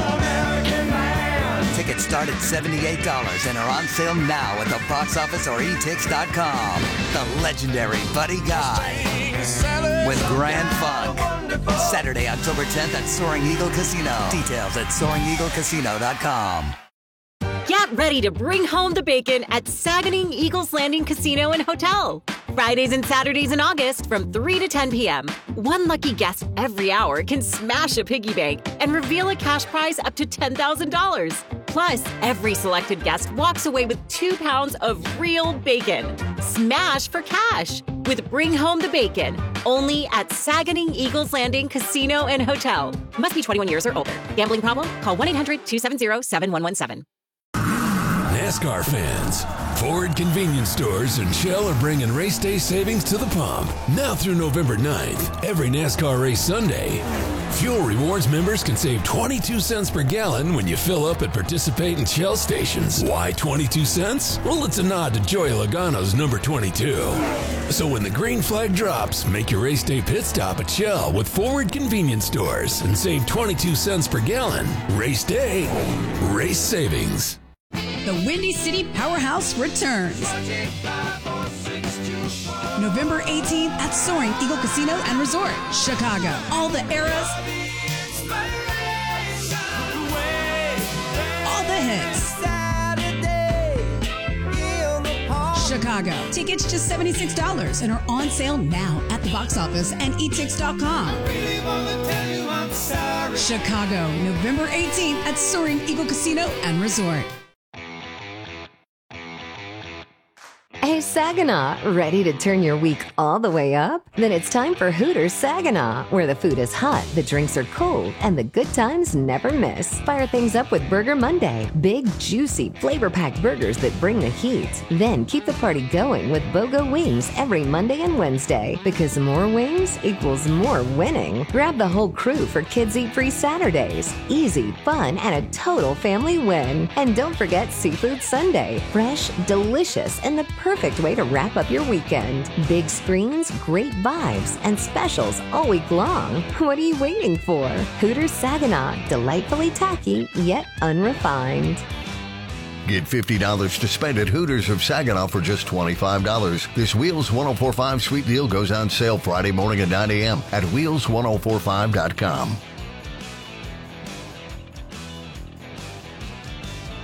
Speaker 13: Tickets start at seventy-eight dollars and are on sale now at the box office or e tix dot com. The legendary Buddy Guy with Grand Funk. Saturday, October tenth at Soaring Eagle Casino. Details at soaring eagle casino dot com.
Speaker 16: Get ready to bring home the bacon at Saganing Eagles Landing Casino and Hotel. Fridays and Saturdays in August from three to ten p.m. One lucky guest every hour can smash a piggy bank and reveal a cash prize up to ten thousand dollars. Plus, every selected guest walks away with two pounds of real bacon. Smash for cash with Bring Home the Bacon. Only at Saganing Eagles Landing Casino and Hotel. Must be twenty-one years or older. Gambling problem? Call one eight hundred two seven zero seven one one seven.
Speaker 7: NASCAR fans, Ford Convenience Stores and Shell are bringing race day savings to the pump. Now through November ninth, every NASCAR race Sunday, Fuel Rewards members can save twenty-two cents per gallon when you fill up at participating Shell stations. Why twenty-two cents? Well, it's a nod to Joey Logano's number twenty-two. So when the green flag drops, make your race day pit stop at Shell with Ford Convenience Stores and save twenty-two cents per gallon. Race day, race savings.
Speaker 6: The Windy City Powerhouse returns. November eighteenth at Soaring Eagle Casino and Resort, Chicago. All the eras, all the hits. Chicago. Tickets just seventy-six dollars and are on sale now at the box office and e tix dot com. Chicago, November eighteenth at Soaring Eagle Casino and Resort.
Speaker 19: Hey, Saginaw, ready to turn your week all the way up? Then it's time for Hooters Saginaw, where the food is hot, the drinks are cold, and the good times never miss. Fire things up with Burger Monday. Big, juicy, flavor-packed burgers that bring the heat. Then keep the party going with BOGO Wings every Monday and Wednesday, because more wings equals more winning. Grab the whole crew for Kids Eat Free Saturdays. Easy, fun, and a total family win. And don't forget Seafood Sunday. Fresh, delicious, and the perfect Perfect way to wrap up your weekend. Big screens, great vibes, and specials all week long. What are you waiting for? Hooters Saginaw, delightfully tacky, yet unrefined.
Speaker 15: Get fifty dollars to spend at Hooters of Saginaw for just twenty-five dollars. This Wheels ten forty-five sweet deal goes on sale Friday morning at nine a.m. at wheels ten forty-five dot com.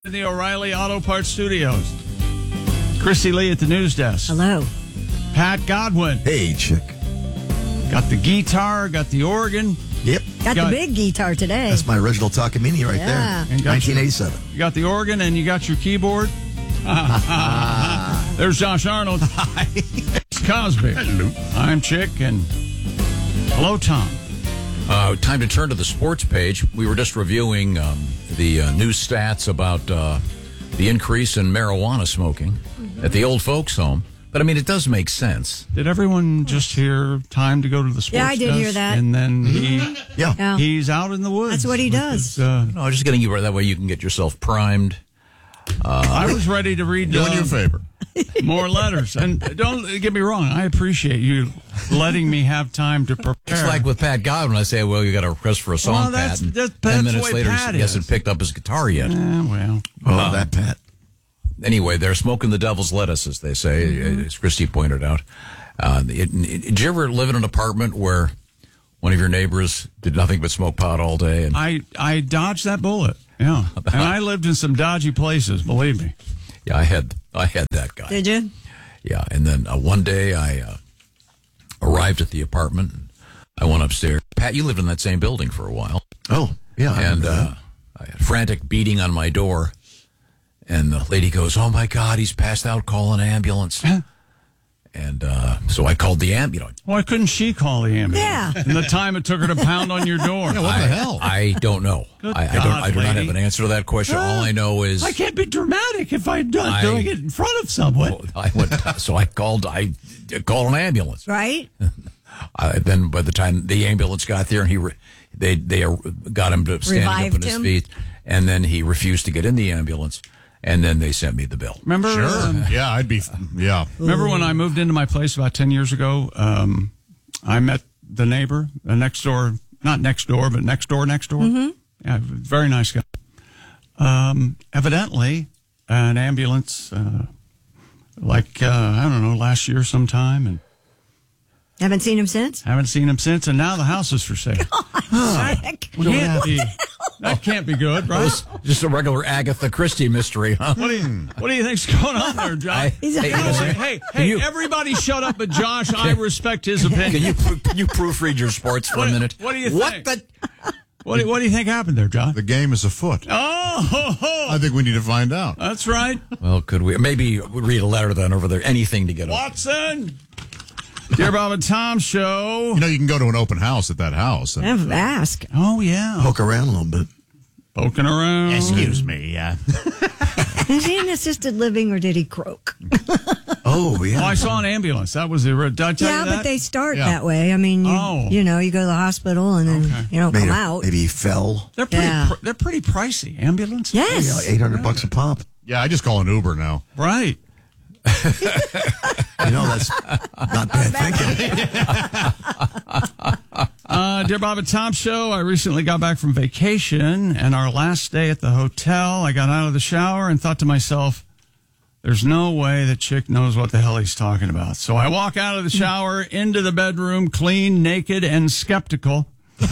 Speaker 5: In the O'Reilly Auto Parts Studios. Christy Lee at the news desk.
Speaker 2: Hello.
Speaker 5: Pat Godwin.
Speaker 1: Hey, chick.
Speaker 5: Got the guitar, got the organ.
Speaker 1: Yep.
Speaker 2: Got, got the big guitar today.
Speaker 1: That's my original Takamine right
Speaker 2: Yeah.
Speaker 1: there. nineteen eighty-seven.
Speaker 5: Your, you got the organ and you got your keyboard. There's Josh Arnold. Hi. It's Cosby.
Speaker 3: Hello.
Speaker 5: I'm Chick, and hello, Tom.
Speaker 3: Uh, time to turn to the sports page. We were just reviewing um, the uh, new stats about uh, the increase in marijuana smoking mm-hmm. at the old folks' home. But, I mean, it does make sense.
Speaker 5: Did everyone just hear time to go to the sports
Speaker 2: Yeah, I did
Speaker 5: desk?
Speaker 2: hear that.
Speaker 5: And then he,
Speaker 3: yeah.
Speaker 2: Yeah.
Speaker 5: he's out in the woods.
Speaker 2: That's what he does.
Speaker 5: His, uh,
Speaker 3: no, just getting you that way you can get yourself primed. Uh,
Speaker 5: I was ready to read
Speaker 4: doing
Speaker 5: uh,
Speaker 4: you a favor.
Speaker 5: More letters. And don't get me wrong, I appreciate you letting me have time to prepare.
Speaker 3: It's like with Pat Godwin. I say, well, you got a request for a song,
Speaker 5: Well, that's-
Speaker 3: Pat. And
Speaker 5: that's-
Speaker 3: ten
Speaker 5: that's
Speaker 3: minutes
Speaker 5: the way
Speaker 3: later,
Speaker 5: Pat
Speaker 3: he hasn't
Speaker 5: is.
Speaker 3: picked up his guitar yet.
Speaker 5: Yeah, well.
Speaker 1: Oh,
Speaker 3: Uh,
Speaker 1: that Pat.
Speaker 3: Anyway, they're smoking the devil's lettuce, as they say,
Speaker 5: Mm-hmm.
Speaker 3: as Christy pointed out. Uh, it, it, did you ever live in an apartment where one of your neighbors did nothing but smoke pot all day? And
Speaker 5: I, I dodged that bullet. Yeah. And I lived in some dodgy places, believe me.
Speaker 3: yeah, I had I had that guy.
Speaker 2: Did you?
Speaker 3: Yeah, and then uh, one day I uh, arrived at the apartment. And I went upstairs. Pat, you lived in that same building for a while.
Speaker 1: Oh, yeah. I
Speaker 3: and
Speaker 1: remember
Speaker 3: uh,
Speaker 1: that.
Speaker 3: I had frantic beating on my door. And the lady goes, "Oh, my God, he's passed out. Call an ambulance." And uh, so I called the ambulance.
Speaker 5: Why couldn't she call the ambulance?
Speaker 2: Yeah.
Speaker 5: In the time it took her to pound on your door.
Speaker 4: Yeah, what
Speaker 3: I,
Speaker 4: the hell?
Speaker 3: I don't know.
Speaker 5: Good
Speaker 3: I, I don't.
Speaker 5: God,
Speaker 3: I do not
Speaker 5: lady.
Speaker 3: have an answer to that question. All I know is
Speaker 5: I can't be dramatic if I'm done
Speaker 3: I-
Speaker 5: doing it in front of someone.
Speaker 3: I went. So I called. I called an ambulance.
Speaker 2: Right?
Speaker 3: Uh, then by the time the ambulance got there, and he, re, they they uh, got him to standing up
Speaker 2: Revived
Speaker 3: on his
Speaker 2: him?
Speaker 3: feet, and then he refused to get in the ambulance, and then they sent me the bill.
Speaker 5: Remember?
Speaker 4: Sure.
Speaker 5: um,
Speaker 4: yeah, I'd be. Yeah.
Speaker 5: Remember when I moved into my place about ten years ago? Um, I met the neighbor, the next door, not next door, but next door, next door.
Speaker 2: Mm-hmm.
Speaker 5: Yeah, very nice guy. Um, evidently, an ambulance, uh, like, uh, I don't know, last year sometime, and
Speaker 2: Haven't seen him since?
Speaker 5: haven't seen him since, and now the house is for sale.
Speaker 2: Heck.
Speaker 5: Can't be, that can't be good, right?
Speaker 3: Just a regular Agatha Christie mystery, huh?
Speaker 5: What do you What do you think's going on there, Josh?
Speaker 3: I-
Speaker 2: He's a
Speaker 3: hey,
Speaker 2: howler.
Speaker 5: Hey, hey, hey,
Speaker 3: you-
Speaker 5: everybody shut up but Josh. I respect his opinion.
Speaker 3: Can you pro- can you proofread your sports for
Speaker 5: what,
Speaker 3: a minute?
Speaker 5: What do you
Speaker 3: What
Speaker 5: think?
Speaker 3: the?
Speaker 5: What do, what do you think happened there, John?
Speaker 4: The game is afoot.
Speaker 5: Oh, ho, ho.
Speaker 4: I think we need to find out.
Speaker 5: That's right.
Speaker 3: Well, could we maybe we read a letter then over there? Anything to get up.
Speaker 5: Watson. Dear Bob and Tom show.
Speaker 4: You know, you can go to an open house at that house. And,
Speaker 2: Have ask.
Speaker 5: Oh, yeah.
Speaker 1: Poke around a little bit.
Speaker 5: Poking around.
Speaker 4: excuse me. Yeah.
Speaker 2: Is he in assisted living or did he croak?
Speaker 1: Oh, yeah.
Speaker 5: Oh, I saw an ambulance. That was the. Did I tell
Speaker 2: Yeah,
Speaker 5: you that?
Speaker 2: but they start
Speaker 4: Yeah.
Speaker 2: that way. I mean, you,
Speaker 5: Oh.
Speaker 2: you know, you go to the hospital and then
Speaker 5: Okay.
Speaker 2: you don't
Speaker 1: Maybe,
Speaker 2: come out.
Speaker 1: maybe he fell.
Speaker 5: They're pretty.
Speaker 2: Yeah.
Speaker 5: Pr- they're pretty pricey. Ambulance.
Speaker 2: Yes.
Speaker 1: Yeah, eight hundred bucks a pop.
Speaker 4: Yeah, I just call an Uber now.
Speaker 5: Right.
Speaker 1: You know, that's not bad thinking.
Speaker 5: Uh, dear Bob and Tom show, I recently got back from vacation, and our last day at the hotel, I got out of the shower and thought to myself, there's no way that chick knows what the hell he's talking about. So I walk out of the shower into the bedroom, clean, naked, and skeptical.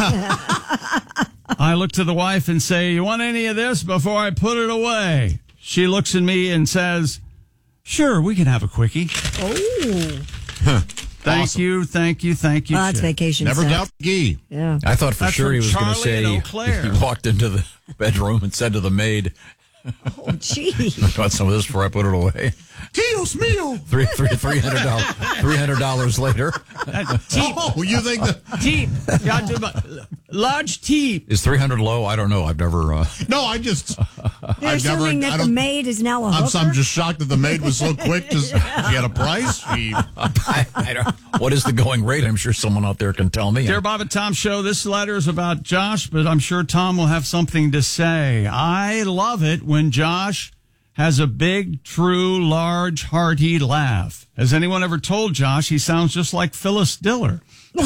Speaker 5: I look to the wife and say, you want any of this before I put it away? She looks at me and says, sure, we can have a quickie.
Speaker 2: Oh.
Speaker 5: Thank
Speaker 4: Awesome.
Speaker 5: you, thank you, thank you.
Speaker 2: Well, that's
Speaker 5: chick.
Speaker 2: vacation
Speaker 4: Never
Speaker 2: sex.
Speaker 4: doubt Gee.
Speaker 2: Yeah.
Speaker 3: I thought for
Speaker 5: That's
Speaker 3: sure
Speaker 5: from
Speaker 3: he was going to
Speaker 5: Charlie
Speaker 3: say
Speaker 5: and
Speaker 3: he,
Speaker 5: Eau Claire.
Speaker 3: he walked into the bedroom and said to the maid,
Speaker 2: Oh, gee.
Speaker 3: "I want some of this before I put it away."
Speaker 4: Dios mío.
Speaker 3: Three three three hundred dollars. Three hundred dollars later.
Speaker 4: Oh, you think that?
Speaker 5: Teep. Yeah, do my- large teep.
Speaker 3: Is three hundred low? I don't know. I've never. Uh,
Speaker 4: No, I just.
Speaker 2: You're
Speaker 4: I've never.
Speaker 2: assuming
Speaker 4: I
Speaker 2: that the
Speaker 4: don't.
Speaker 2: maid is now a
Speaker 4: I'm,
Speaker 2: hooker?
Speaker 4: I'm just shocked that the maid was so quick. To, She had a price. She,
Speaker 3: I, I don't, what is the going rate? I'm sure someone out there can tell me.
Speaker 5: Dear Bob and Tom show, this letter is about Josh, but I'm sure Tom will have something to say. I love it when Josh has a big, true, large, hearty laugh. Has anyone ever told Josh he sounds just like Phyllis Diller?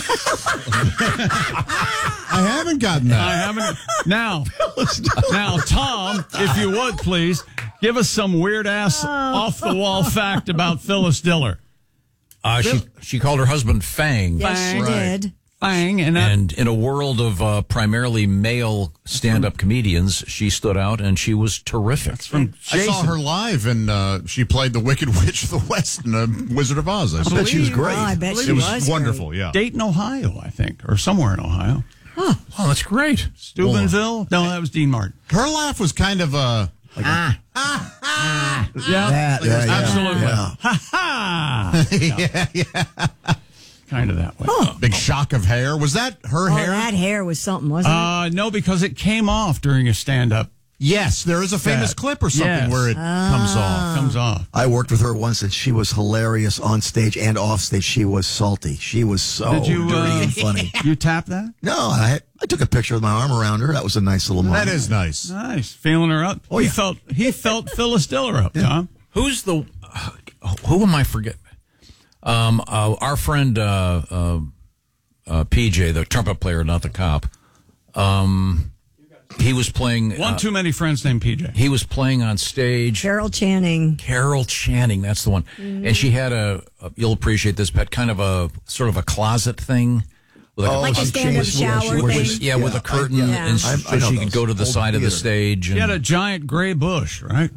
Speaker 4: I haven't gotten that.
Speaker 5: I haven't. Now, now, Tom, if you would, please, give us some weird-ass, off-the-wall fact about Phyllis Diller.
Speaker 3: Uh, she she called her husband Fang.
Speaker 2: Yes, she
Speaker 4: Right.
Speaker 2: did.
Speaker 5: Bang, and, that,
Speaker 3: and in a world of uh, primarily male stand-up comedians, she stood out and she was terrific.
Speaker 5: That's from
Speaker 4: I saw her live, and uh, she played the Wicked Witch of the West in uh, Wizard of Oz. I,
Speaker 8: I bet she was great.
Speaker 2: Oh, I bet she
Speaker 4: it was,
Speaker 2: was
Speaker 4: wonderful.
Speaker 2: great.
Speaker 4: Yeah,
Speaker 5: Dayton, Ohio, I think, or somewhere in Ohio.
Speaker 3: Huh. Oh, that's great.
Speaker 5: Steubenville? No, that was Dean Martin.
Speaker 4: Her laugh was kind of uh, like
Speaker 8: ah.
Speaker 4: ah, ah.
Speaker 5: Yeah,
Speaker 8: That, yeah, yeah,
Speaker 5: absolutely.
Speaker 8: yeah.
Speaker 5: Ha ha!
Speaker 4: yeah, yeah.
Speaker 5: Kind of that way.
Speaker 4: Huh. Big shock of hair. Was that her
Speaker 2: Oh,
Speaker 4: hair?
Speaker 2: that hair was something, wasn't it?
Speaker 5: Uh, no, because it came off during a stand-up.
Speaker 4: Yes, there is a famous
Speaker 5: Set.
Speaker 4: clip or something
Speaker 5: Yes.
Speaker 4: where it comes off.
Speaker 5: Comes off.
Speaker 8: I worked with her once, and she was hilarious on stage and off stage. She was salty. She was so
Speaker 5: Did you,
Speaker 8: dirty
Speaker 5: uh,
Speaker 8: and funny.
Speaker 5: You tap that?
Speaker 8: No, I I took a picture with my arm around her. That was a nice little moment.
Speaker 4: That is nice.
Speaker 5: Nice. Feeling her up.
Speaker 8: Oh,
Speaker 5: he
Speaker 8: yeah.
Speaker 5: felt he felt Phyllis Diller up, Tom.
Speaker 3: Who's the? Uh, who am I forgetting? Um, uh, our friend uh, uh, uh, P J, the trumpet player, not the cop. Um, he was playing.
Speaker 5: One
Speaker 3: uh,
Speaker 5: too many friends named P J.
Speaker 3: He was playing on stage.
Speaker 2: Carol Channing.
Speaker 3: Carol Channing, that's the one.
Speaker 2: Mm.
Speaker 3: And she had a, a. You'll appreciate this, Pet. Kind of a sort of a closet thing. With
Speaker 8: Oh,
Speaker 2: Like a
Speaker 8: she
Speaker 2: stand-up
Speaker 8: was-
Speaker 2: shower
Speaker 8: she
Speaker 2: thing.
Speaker 8: was-
Speaker 3: yeah, with
Speaker 8: yeah,
Speaker 3: a curtain,
Speaker 8: I-
Speaker 2: yeah.
Speaker 3: and
Speaker 2: I-
Speaker 3: so
Speaker 8: I know
Speaker 3: she could
Speaker 8: those.
Speaker 3: go to the
Speaker 8: Old
Speaker 3: side of the
Speaker 8: theater.
Speaker 3: stage.
Speaker 5: She
Speaker 3: And,
Speaker 5: had a giant gray bush, right?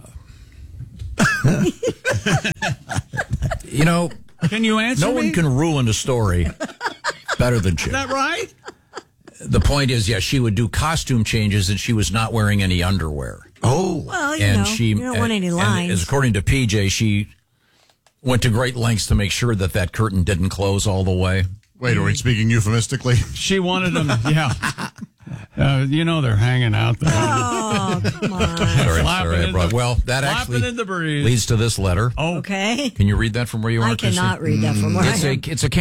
Speaker 3: you know,
Speaker 5: Can you answer
Speaker 3: no
Speaker 5: me?
Speaker 3: one can ruin a story better than
Speaker 5: Is
Speaker 3: Chick.
Speaker 5: that right?
Speaker 3: The point is, yeah, she would do costume changes, and she was not wearing any underwear.
Speaker 8: Oh,
Speaker 2: Well, you
Speaker 3: and
Speaker 2: know,
Speaker 3: she
Speaker 2: you don't want any
Speaker 3: and-
Speaker 2: lines.
Speaker 3: And as according to P J, she went to great lengths to make sure that that curtain didn't close all the way.
Speaker 4: Wait, are we speaking euphemistically?
Speaker 5: She wanted them, yeah. Uh, you know they're hanging out there.
Speaker 2: Oh, come on.
Speaker 3: Sorry,
Speaker 5: Flapping
Speaker 3: sorry, I
Speaker 5: in
Speaker 3: brought-
Speaker 5: the-
Speaker 3: well, that
Speaker 5: flapping
Speaker 3: actually
Speaker 5: in the breeze.
Speaker 3: leads to this letter.
Speaker 5: Oh,
Speaker 2: Okay.
Speaker 3: Can you read that from where you are?
Speaker 2: I cannot read that from where
Speaker 3: It's
Speaker 2: I
Speaker 3: a
Speaker 2: am.
Speaker 3: it's a